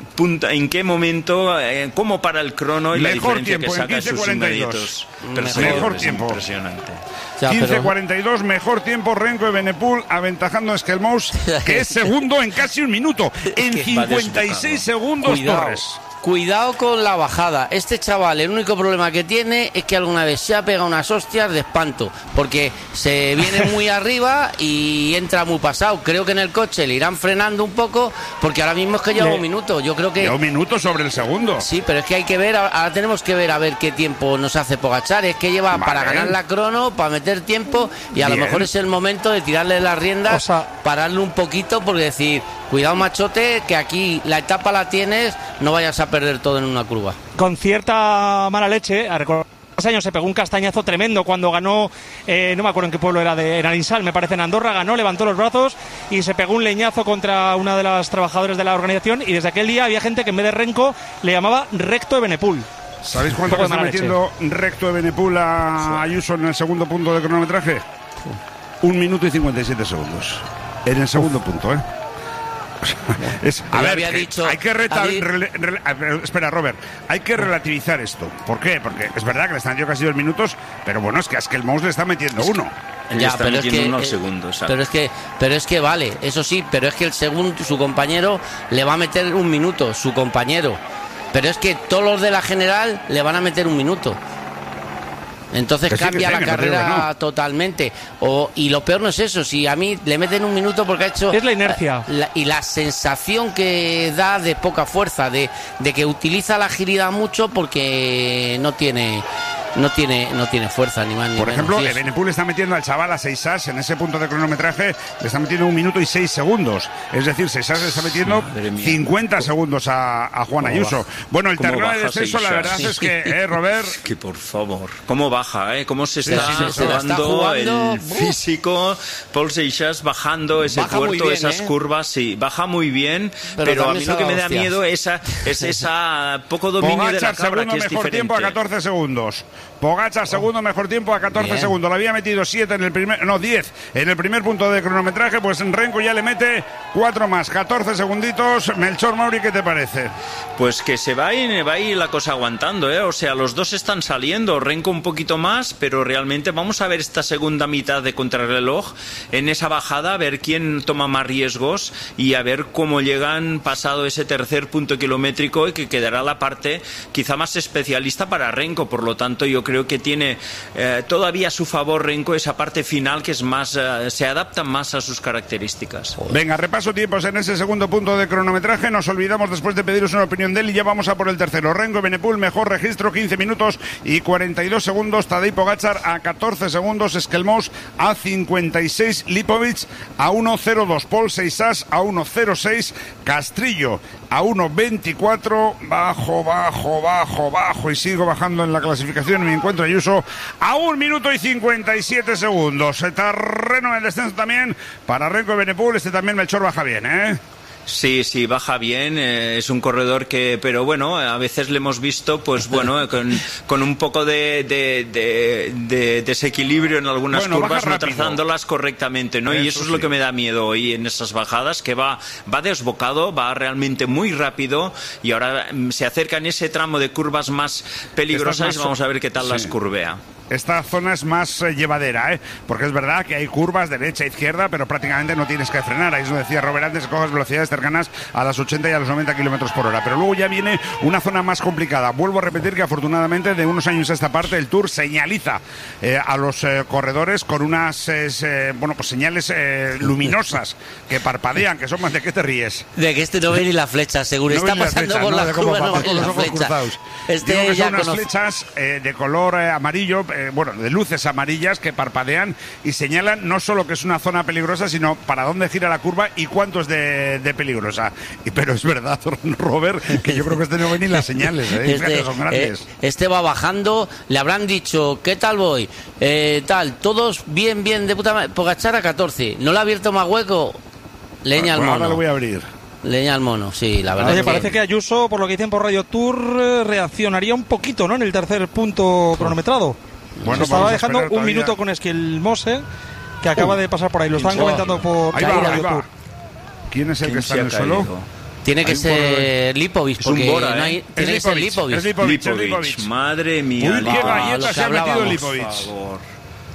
momento, cómo para el crono y mejor la diferencia tiempo, que saca en sus inmediatos. Mejor tiempo. Impresionante. 15:42, mejor tiempo Remco Evenepoel, aventajando a Skelmous, que es segundo en casi 1 minuto. En 56 segundos, Cuidado. Torres. cuidado con la bajada. Este chaval, el único problema que tiene es que alguna vez se ha pegado unas hostias de espanto, porque se viene muy arriba y entra muy pasado. Creo que en el coche le irán frenando un poco, porque ahora mismo es que lleva un minuto. Yo creo que lleva un minuto sobre el segundo. Sí, pero es que hay que ver, ahora tenemos que ver a ver qué tiempo nos hace Pogačar. Es que lleva para ganar la crono, para meter tiempo, y a lo mejor es el momento de tirarle las riendas, pararle un poquito, porque decir, cuidado machote, que aquí la etapa la tienes, no vayas a perder todo en una curva. Con cierta mala leche, a recordar, hace años se pegó un castañazo tremendo cuando ganó, no me acuerdo en qué pueblo era, en Arinsal, me parece, en Andorra, ganó, levantó los brazos y se pegó un leñazo contra una de las trabajadoras de la organización, y desde aquel día había gente que en vez de Renko le llamaba Recto de Benepul. ¿Sabéis cuánto le está metiendo Recto de Benepul a Ayuso en el segundo punto de cronometraje? 1 minuto y 57 segundos. En el segundo punto, ¿eh? A ver, hay que espera, Robert, hay que relativizar esto. ¿Por qué? Porque es verdad que le están metiendo casi 2 minutos, pero bueno, es que el Mouse le está metiendo uno. Ya, pero es que vale, eso sí, pero es que el segundo, su compañero le va a meter 1 minuto, su compañero. Pero es que todos los de la general le van a meter 1 minuto. Entonces cambia la carrera totalmente. Y lo peor no es eso, si a mí le meten 1 minuto porque ha hecho... Es la inercia. Y la sensación que da de poca fuerza, de que utiliza la agilidad mucho porque no tiene fuerza ni más ni Por ejemplo, menos. Benepul está metiendo al chaval a Seixas en ese punto de cronometraje, le está metiendo 1 minuto y 6 segundos. Es decir, Seixas le está metiendo 50 segundos a Juan Ayuso. Bueno, el terreno de descenso, la verdad es que, Robert... Que por favor, cómo baja, cómo se está jugando el físico. Paul Seixas bajando ese puerto, esas curvas, sí, baja muy bien, pero a mí lo que me da miedo es esa poco dominio de la cabra, que es mejor diferente. Tiempo a 14 segundos. Pogačar, segundo mejor tiempo a 14 segundos. Le había metido 10 en el primer punto de cronometraje, pues en Renko ya le mete 4 más, 14 segunditos. Melchor, Mauri, ¿qué te parece? Pues que va a ir la cosa aguantando, O sea, los dos están saliendo, Renko un poquito más, pero realmente vamos a ver esta segunda mitad de contrarreloj en esa bajada, a ver quién toma más riesgos y a ver cómo llegan pasado ese tercer punto kilométrico, y que quedará la parte quizá más especialista para Renko. Por lo tanto, yo creo que tiene todavía a su favor Renko esa parte final, que es más se adapta más a sus características. Venga, repaso tiempos en ese segundo punto de cronometraje. Nos olvidamos después de pediros una opinión de él y ya vamos a por el tercero. Renko Benepul, mejor registro, 15 minutos y 42 segundos. Tadej Pogačar a 14 segundos. Skelmos a 56. Lipovic a 1.02. Paul Seixas a 1.06. Castrillo a 1.24. Bajo y sigo bajando en la clasificación. Me encuentro Ayuso a 1 minuto y 57 segundos. Terreno en el descenso también para Renko Benepul. También Melchor baja bien, Sí, baja bien, es un corredor que, pero bueno, a veces le hemos visto, pues bueno, con un poco de desequilibrio en algunas curvas, no trazándolas correctamente, ¿no? Y eso es lo que me da miedo hoy en esas bajadas, que va desbocado, va realmente muy rápido, y ahora se acerca en ese tramo de curvas más peligrosas y vamos a ver qué tal las curvea. Esta zona es más llevadera, porque es verdad que hay curvas derecha e izquierda, pero prácticamente no tienes que frenar. Ahí es lo decía Robert antes, coges velocidades cercanas a las 80 y a los 90 kilómetros por hora. Pero luego ya viene una zona más complicada. Vuelvo a repetir que afortunadamente de unos años a esta parte el Tour señaliza a los corredores con unas señales luminosas que parpadean, que son más. ¿De qué te ríes? De que no ve ni la flecha, seguro. Está pasando por la curva, no ve la flecha. Digo que son unas flechas de color amarillo, de luces amarillas que parpadean y señalan no solo que es una zona peligrosa, sino para dónde gira la curva y cuánto es de peligrosa. Pero es verdad, Robert, que yo creo que no ven ni las señales, son grandes. Este va bajando, le habrán dicho, ¿qué tal voy? Todos bien de puta madre. Pogačar a 14, ¿no le ha abierto más hueco? Leña al mono. Ahora lo voy a abrir. Leña al mono, sí, la verdad. Oye, parece que Ayuso, por lo que dicen por Radio Tour, reaccionaría un poquito, ¿no? En el tercer punto cronometrado. Bueno, estaba dejando un minuto con Skelmose, que acaba de pasar por ahí. Lo estaban comentando por Radio Tour. ¿Quién es el que está en el suelo? Tiene que ser Lipovic, porque Bora, no hay, tiene que ser Lipovic. Es Lipovic. Madre mía. Uy, qué galleta se ha metido Lipovic.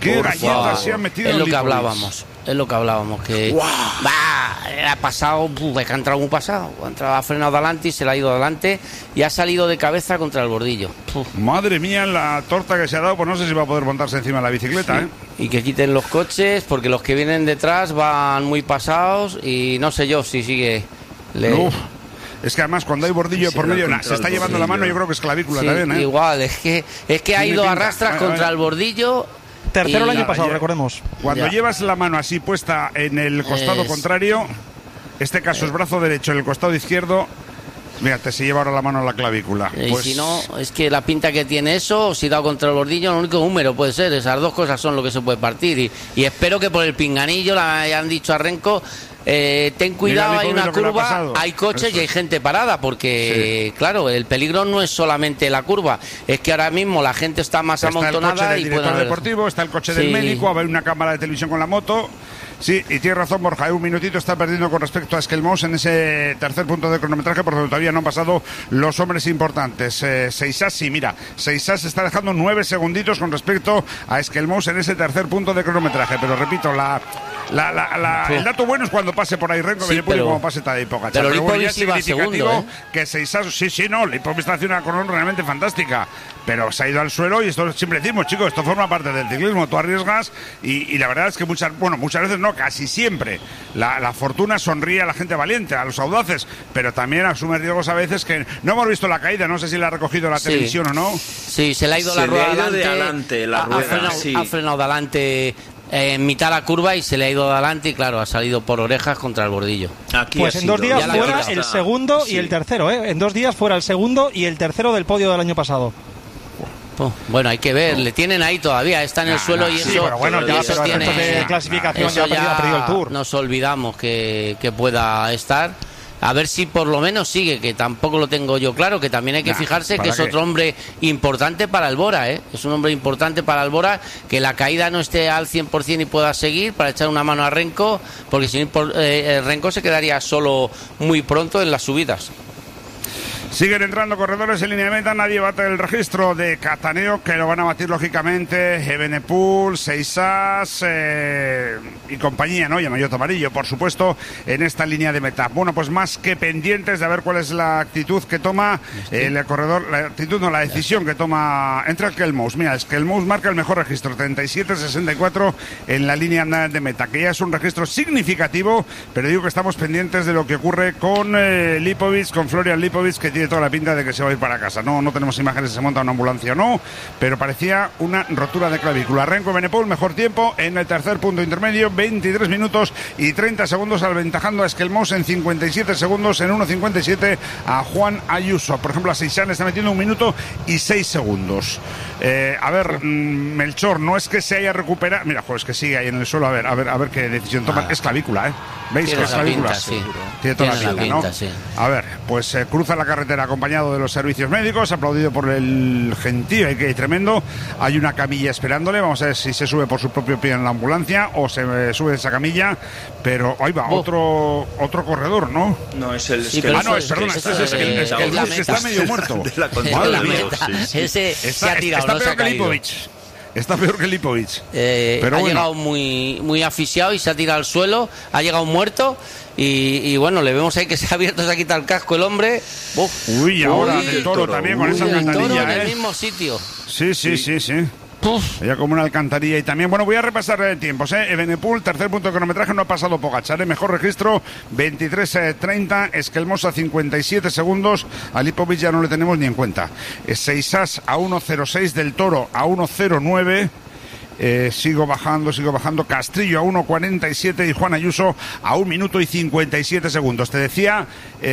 ¿Qué galletas se han metido? Es lo que hablábamos. Que ha pasado, es que ha entrado muy pasado. Ha frenado adelante y se le ha ido adelante y ha salido de cabeza contra el bordillo. Madre mía, la torta que se ha dado, pues no sé si va a poder montarse encima de la bicicleta, sí. Y que quiten los coches, porque los que vienen detrás van muy pasados y no sé yo si sigue... Es que además cuando hay bordillo por medio, se está llevando la mano, yo creo que es clavícula también, Igual, es que ha ido a rastras contra el bordillo. Tercero el año pasado, recordemos. Cuando llevas la mano así puesta en el costado contrario, este caso es brazo derecho en el costado izquierdo, mírate, se lleva ahora la mano a la clavícula. Y si no, es que la pinta que tiene eso, si da contra el bordillo, lo único húmero puede ser. Esas dos cosas son lo que se puede partir. Y espero que por el pinganillo le hayan dicho a Renko, ten cuidado, hay una curva, hay coches y hay gente parada, porque claro, el peligro no es solamente la curva, es que ahora mismo la gente está más amontonada. Está el coche del director deportivo, está el coche del médico, a ver una cámara de televisión con la moto. Sí, y tiene razón Borja, un minutito está perdiendo con respecto a Esquelmós en ese tercer punto de cronometraje, porque todavía no han pasado los hombres importantes. Seisas, sí, mira, Seisas está dejando 9 segunditos con respecto a Esquelmós en ese tercer punto de cronometraje, pero repito, el dato bueno es cuando pase por ahí Renko Benepul y cuando pase Tadej Pogačar. Pero Lipovic sí va segundo, que Seisas, Lipovic está haciendo una corona realmente fantástica, pero se ha ido al suelo y esto siempre decimos, chicos, esto forma parte del ciclismo, tú arriesgas y la verdad es que muchas veces no, casi siempre la fortuna sonríe a la gente valiente, a los audaces, pero también asume riesgos a veces que no hemos visto la caída, no sé si la ha recogido la televisión o no. Sí, se le ha ido la rueda adelante, ha frenado de adelante en mitad de la curva y se le ha ido adelante y claro, ha salido por orejas contra el bordillo. Pues en 2 días fuera el segundo y el tercero, en 2 días fuera el segundo y el tercero del podio del año pasado. Bueno, hay que ver, le tienen ahí todavía, está en el suelo y eso. Pero bueno, ya eso tiene de clasificación, eso ya ha perdido el Tour. Nos olvidamos que pueda estar. A ver si por lo menos sigue, que tampoco lo tengo yo claro, que también hay que fijarse que es otro hombre importante para el Bora, es un hombre importante para el Bora, que la caída no esté al 100% y pueda seguir para echar una mano a Renko, porque si no, Renko se quedaría solo muy pronto en las subidas. Siguen entrando corredores en línea de meta, nadie bate el registro de Cataneo, que lo van a batir lógicamente Evenepoel, Seisas y compañía, ¿no? Y Maillot amarillo, por supuesto, en esta línea de meta. Bueno, pues más que pendientes de ver cuál es la actitud que toma el corredor, la decisión que toma entre Esquelmós. Mira, Esquelmós marca el mejor registro, 37-64 en la línea de meta, que ya es un registro significativo, pero digo que estamos pendientes de lo que ocurre con Lipovic, con Florian Lipovic, que tiene toda la pinta de que se va a ir para casa. No tenemos imágenes si se monta una ambulancia o no, pero parecía una rotura de clavícula. Renko Benepul, mejor tiempo en el tercer punto intermedio, 23 minutos y 30 segundos, aventajando a Esquelmós en 57 segundos, en 1.57 a Juan Ayuso. Por ejemplo, a Seisán está metiendo 1 minuto y 6 segundos. A ver, Melchor, no es que se haya recuperado. Mira, es que sigue ahí en el suelo. A ver qué decisión toma. Es clavícula, ¿Veis que es clavícula? Pinta, sí. Tiene toda la pinta, ¿no? Sí. A ver, pues cruza la carretera acompañado de los servicios médicos, aplaudido por el gentío, que hay tremendo. Hay una camilla esperándole. Vamos a ver si se sube por su propio pie en la ambulancia o se sube de esa camilla. Pero ahí va, otro corredor, ¿no? No, es el... este es el que está medio muerto. Ese se ha tirado, no se ha caído. Está peor que Lipovic. Pero ha llegado muy asfixiado y se ha tirado al suelo. Ha llegado muerto. Y bueno, le vemos ahí que se ha abierto, se ha quitado el casco el hombre. Ahora del Toro también con esa alcantarilla. En el mismo sitio. Sí. Ya como una alcantarilla. Y también, bueno, voy a repasar tiempos. Evenepoel, tercer punto de cronometraje, no ha pasado Pogačar. Mejor registro, 23:30. Esquelmós a 57 segundos. A Lipovic ya no le tenemos ni en cuenta. Seisas a 1.06, del Toro a 1.09. Sigo bajando. Castrillo a 1.47 y Juan Ayuso a 1 minuto y 57 segundos. Te decía,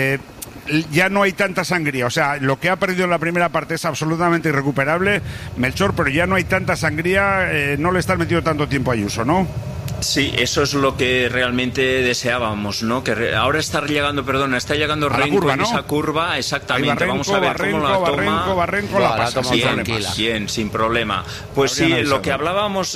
ya no hay tanta sangría. O sea, lo que ha perdido en la primera parte es absolutamente irrecuperable, Melchor, pero ya no hay tanta sangría. No le están metiendo tanto tiempo a Ayuso, ¿no? Sí, eso es lo que realmente deseábamos, ¿no? Que ahora está llegando Renko en esa curva, exactamente. Vamos a ver cómo la toma. Barrenco la pasa bien, sin problema. Pues sí, lo que hablábamos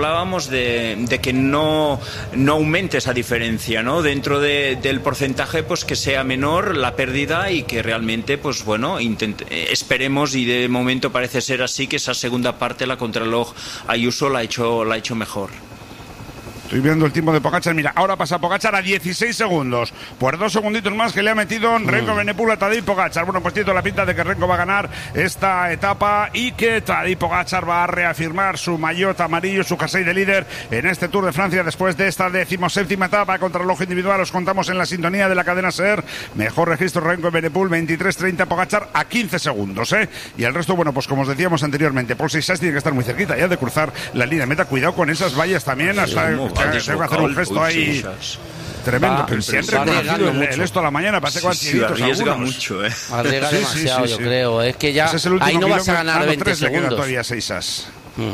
de que no aumente esa diferencia, ¿no? Dentro del porcentaje, pues que sea menor la pérdida y que realmente, pues bueno, esperemos, y de momento parece ser así, que esa segunda parte, la contrarreloj Ayuso la ha hecho mejor. Estoy viendo el tiempo de Pogačar. Mira, ahora pasa Pogačar a 16 segundos. Pues 2 segunditos más que le ha metido Renko Evenepoel a Tadej Pogačar. Bueno, pues tiene toda la pinta de que Renko va a ganar esta etapa y que Tadej Pogačar va a reafirmar su maillot amarillo, su jersey de líder en este Tour de Francia después de esta 17ª etapa contra el ojo individual. Os contamos en la sintonía de la cadena SER. Mejor registro Renko Evenepoel, 23:30, Pogačar a 15 segundos, ¿eh? Y el resto, bueno, pues como os decíamos anteriormente, Paul Seixas tiene que estar muy cerquita ya de cruzar la línea de meta. Cuidado con esas vallas también, hasta se va a hacer un gesto ahí tremendo. Pero si han reconocido el esto a la mañana, parece que arriesga mucho, arriesga demasiado, yo creo. Es que ya ahí no vas a ganar 20 segundos. Todavía Seixas.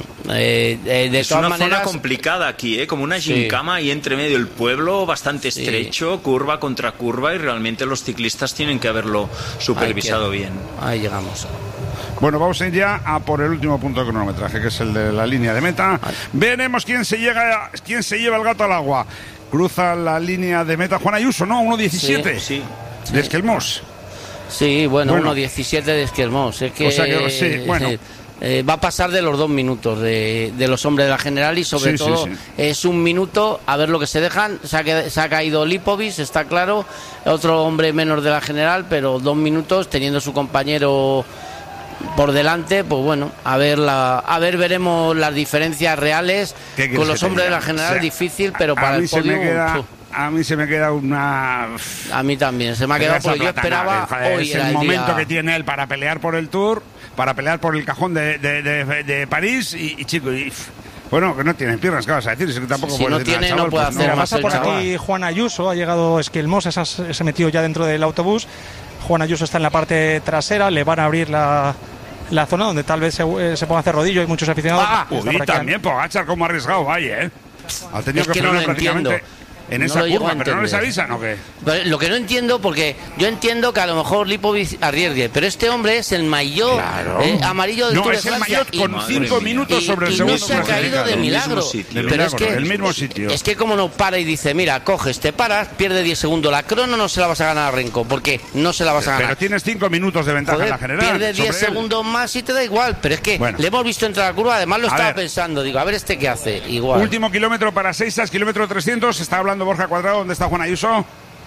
Es una zona complicada aquí, como una gincama y entre medio el pueblo bastante estrecho, curva contra curva, y realmente los ciclistas tienen que haberlo supervisado bien. Ahí llegamos. Bueno, vamos a ir ya a por el último punto de cronometraje, que es el de la línea de meta. Veremos quién se lleva el gato al agua. Cruza la línea de meta Juan Ayuso, ¿no? 1.17 de Esquelmós. Sí, bueno, 1.17 de Esquelmós. Es que, o sea que sí, bueno. Va a pasar de los 2 minutos de los hombres de la general, y sobre todo es 1 minuto a ver lo que se dejan. Se ha caído Lipovic, está claro, otro hombre menos de la general, pero 2 minutos teniendo su compañero por delante, pues bueno, a ver, veremos las diferencias reales con los hombres de la general. Difícil, pero para el podio a mí se me queda una... A mí también, se me ha quedado porque yo esperaba hoy es el momento que tiene él para pelear por el Tour, para pelear por el cajón de París y chico, bueno, que no tiene piernas, ¿qué vas a decir? Es que tampoco si puede no tiene, no puede hacer más. Pasa por aquí Juan Ayuso, ha llegado Esquelmós, se metió ya dentro del autobús. Juan Ayuso está en la parte trasera, le van a abrir la zona donde tal vez se ponga a hacer rodillo, hay muchos aficionados. Y también Pogačar como arriesgado, vaya, ha tenido que frenar prácticamente en esa curva, pero no les avisan ¿o qué? Lo que no entiendo, porque yo entiendo que a lo mejor Lipovic arriesgue, pero este hombre es el maillot amarillo del Tour de Francia. No, es el maillot con 5 minutos sobre el segundo. Y no se ha caído de milagro. Pero es que el mismo sitio. Es que como no para y dice, mira, coges, te paras, pierde 10 segundos. La crono no se la vas a ganar a Renko, porque no se la vas a ganar. Pero tienes 5 minutos de ventaja en la general. Pierde 10 segundos más y te da igual. Pero es que le hemos visto entrar a la curva, además lo estaba pensando. Digo, a ver este qué hace. Igual. Último kilómetro para Seixas, kilómetro 300. Está hablando Borja Cuadrado. ¿Dónde está Juan Ayuso?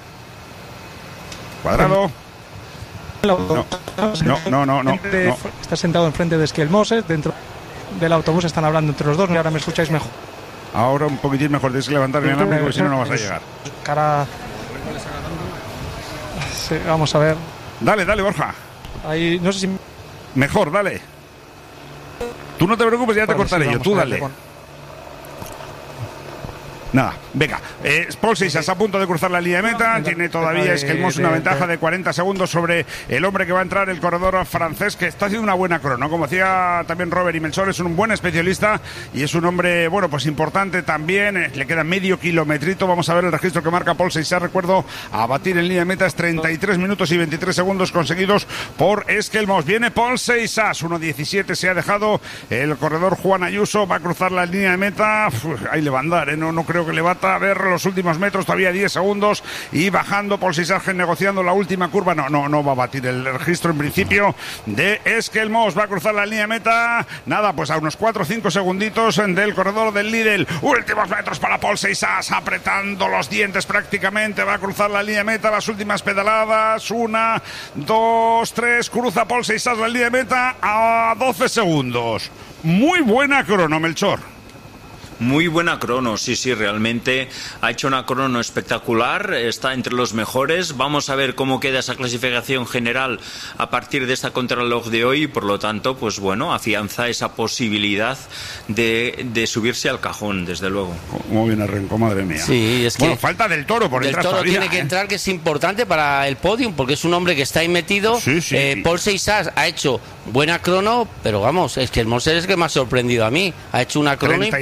Cuadrado. No. Está sentado enfrente de Esquelmós, dentro del autobús están hablando entre los dos. Ahora me escucháis mejor. Ahora un poquitín mejor, tienes que levantar bien la mano porque si no vas a llegar. Sí, vamos a ver. Dale, Borja. Ahí, no sé si... Mejor, dale. Tú no te preocupes, ya te cortaré yo. Tú dale. Nada, venga. Paul Seixas a punto de cruzar la línea de meta. Tiene todavía Esquelmós una ventaja de 40 segundos sobre el hombre que va a entrar, el corredor francés, que está haciendo una buena crono. Como decía también Robert y Melchor, es un buen especialista y es un hombre, bueno, pues importante también. Le queda medio kilometrito. Vamos a ver el registro que marca Paul Seixas. Recuerdo, a batir en línea de meta es 33 minutos y 23 segundos conseguidos por Esquelmós. Viene Paul Seixas, 1.17 se ha dejado el corredor Juan Ayuso. Va a cruzar la línea de meta. Ahí le va a andar, no creo que le va a ver los últimos metros, todavía 10 segundos y bajando Paul Seixas negociando la última curva. No va a batir el registro en principio de Esquelmós. Va a cruzar la línea de meta, nada, pues a unos 4 o 5 segunditos del corredor del Lidl. Últimos metros para Paul Seixas, apretando los dientes prácticamente. Va a cruzar la línea de meta, las últimas pedaladas, 1, 2, 3, cruza Paul Seixas la línea de meta a 12 segundos. Muy buena crono, Melchor. Muy buena crono, sí, realmente ha hecho una crono espectacular, está entre los mejores. Vamos a ver cómo queda esa clasificación general a partir de esta contrarreloj de hoy, y por lo tanto, pues bueno, afianza esa posibilidad de subirse al cajón, desde luego. Muy bien arrancó, madre mía. Sí, es que bueno, falta del Toro por entrar todavía. Tiene que entrar, que es importante para el podium, porque es un hombre que está ahí metido. Sí. Paul Seixas ha hecho buena crono, pero vamos, es que el Monser es que me ha sorprendido a mí. Ha hecho una crono impresionante.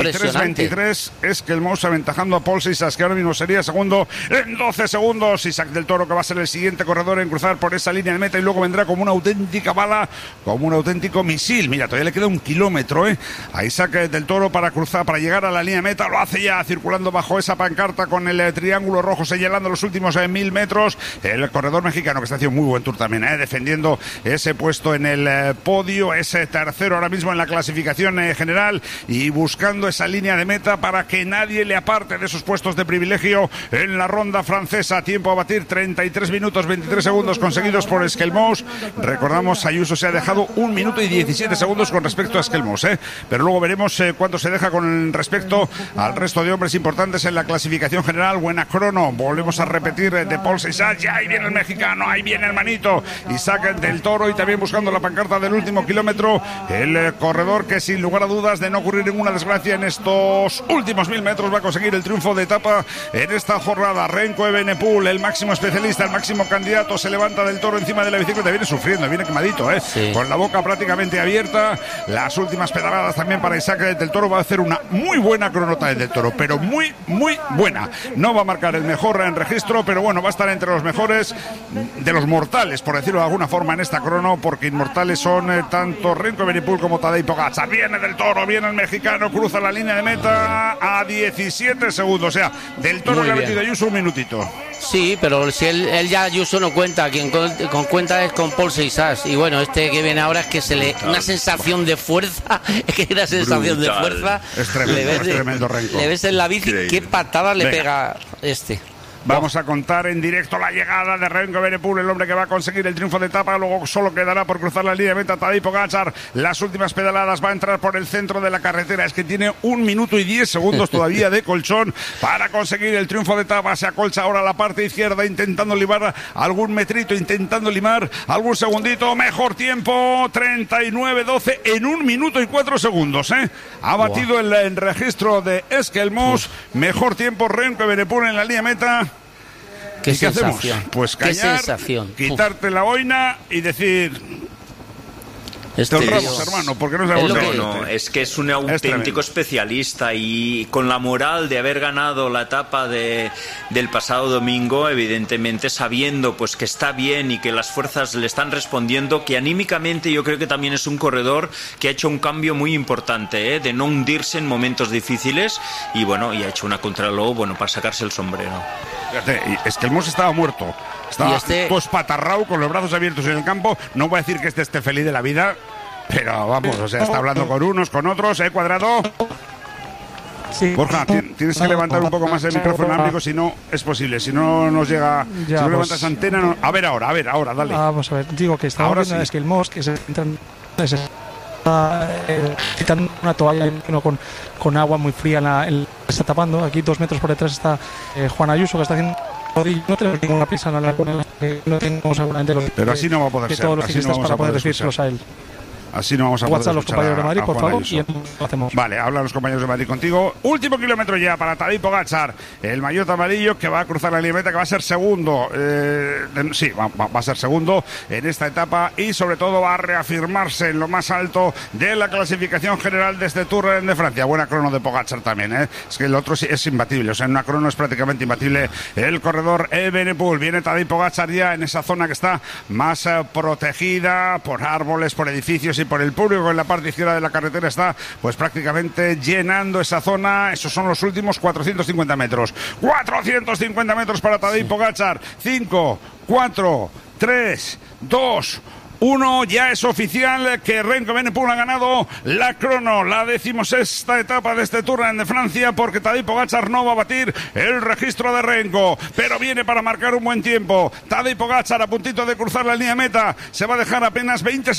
23, Esquelmos aventajando a Paul Sisas, que ahora mismo sería segundo en 12 segundos. Isaac del Toro, que va a ser el siguiente corredor en cruzar por esa línea de meta, y luego vendrá como una auténtica bala, como un auténtico misil. Mira, todavía le queda 1 kilómetro a Isaac del Toro para cruzar, para llegar a la línea de meta. Lo hace ya circulando bajo esa pancarta con el triángulo rojo señalando los últimos 1000 metros. El corredor mexicano, que está haciendo muy buen tour también, defendiendo ese puesto en el podio, ese tercero ahora mismo en la clasificación general, y buscando esa línea de meta para que nadie le aparte de esos puestos de privilegio en la ronda francesa. Tiempo a batir, 33 minutos 23 segundos conseguidos por Esquelmos. Recordamos, Ayuso se ha dejado 1 minuto y 17 segundos con respecto a Esquelmos, pero luego veremos cuánto se deja con respecto al resto de hombres importantes en la clasificación general. Buena crono, volvemos a repetir, de Paul Sisas. Ya ahí viene el mexicano, ahí viene el manito Isaac del Toro, y también buscando la pancarta del último kilómetro, el corredor que sin lugar a dudas, de no ocurrir ninguna desgracia en estos últimos 1000 metros, va a conseguir el triunfo de etapa en esta jornada. Remco Evenepoel, el máximo especialista, el máximo candidato, se levanta del Toro encima de la bicicleta, viene sufriendo, viene quemadito, sí, con la boca prácticamente abierta. Las últimas pedaladas también para Isaac del Toro. Va a hacer una muy buena cronota del Toro, pero muy buena. No va a marcar el mejor en registro, pero bueno, va a estar entre los mejores de los mortales, por decirlo de alguna forma, en esta crono, porque inmortales son tanto Remco Evenepoel como Tadej Pogačar. Viene del Toro, viene el mexicano, cruza la línea de meta a 17 segundos, o sea, del Toro le ha metido Ayuso 1 minutito. Sí, pero si él ya Ayuso no cuenta, quien con cuenta es con Paul Sisas, y bueno, este que viene ahora es que se le una sensación de fuerza, es que una sensación de fuerza. Es tremendo Renko. Le ves en la bici, qué patada le pega este. Vamos a contar en directo la llegada de Remco Evenepoel, el hombre que va a conseguir el triunfo de etapa. Luego solo quedará por cruzar la línea de meta Tadej Pogačar. Las últimas pedaladas, va a entrar por el centro de la carretera. Es que tiene 1 minuto y 10 segundos todavía de colchón para conseguir el triunfo de etapa. Se acolcha ahora la parte izquierda, intentando limar algún metrito, intentando limar algún segundito. Mejor tiempo, 39-12 en 1 minuto y 4 segundos. Ha batido el registro de Esquelmos. Mejor tiempo Remco Evenepoel en la línea meta. ¿Qué hacemos? Pues callar, quitarte la boina y decir... Te honramos, hermano, porque no sabemos es que es un auténtico especialista, y con la moral de haber ganado la etapa del pasado domingo, evidentemente sabiendo pues que está bien y que las fuerzas le están respondiendo, que anímicamente yo creo que también es un corredor que ha hecho un cambio muy importante, de no hundirse en momentos difíciles, y bueno, y ha hecho una contrarreloj para sacarse el sombrero. Fíjate, es que el Mos estaba muerto. Estaba pospatarrao, con los brazos abiertos en el campo. No voy a decir que esté feliz de la vida, pero vamos, o sea, está hablando con unos, con otros, Cuadrado. Sí. Borja, tienes que levantar un poco más el micrófono, amigo, si no es posible, si no nos llega, ya, si no levantas antena, no... A ver ahora, dale. Vamos a ver, digo que estaba ahora sí. Es que el Mos, que se está quitando una toalla con agua muy fría, está tapando. Aquí 2 metros por detrás está Juan Ayuso, que está haciendo... No tenemos ninguna prisa, no tenemos seguramente los... Pero así no va a poder ser. Todos los ciclistas para poder decírselos a él. Así no vamos a poder WhatsApp los compañeros de Madrid, por favor, y lo hacemos. Vale, hablan los compañeros de Madrid contigo. Último kilómetro ya para Tadej Pogačar, el maillot amarillo, que va a cruzar la línea meta, que va a ser segundo. Sí, va a ser segundo en esta etapa, y sobre todo va a reafirmarse en lo más alto de la clasificación general de este Tour de Francia. Buena crono de Pogačar también, Es que el otro sí es imbatible, o sea, en una crono es prácticamente imbatible el corredor Evenepoel. Viene Tadej Pogačar ya en esa zona que está más protegida por árboles, por edificios y por el público. En la parte izquierda de la carretera está pues prácticamente llenando esa zona. Esos son los últimos 450 metros. 450 metros para Tadej Pogačar. 5, 4, 3, 2, 1, ya es oficial que Remco Evenepoel ha ganado la crono, la 16ª etapa de este Tour de Francia, porque Tadej Pogačar no va a batir el registro de Remco, pero viene para marcar un buen tiempo. Tadej Pogačar a puntito de cruzar la línea meta, se va a dejar apenas 20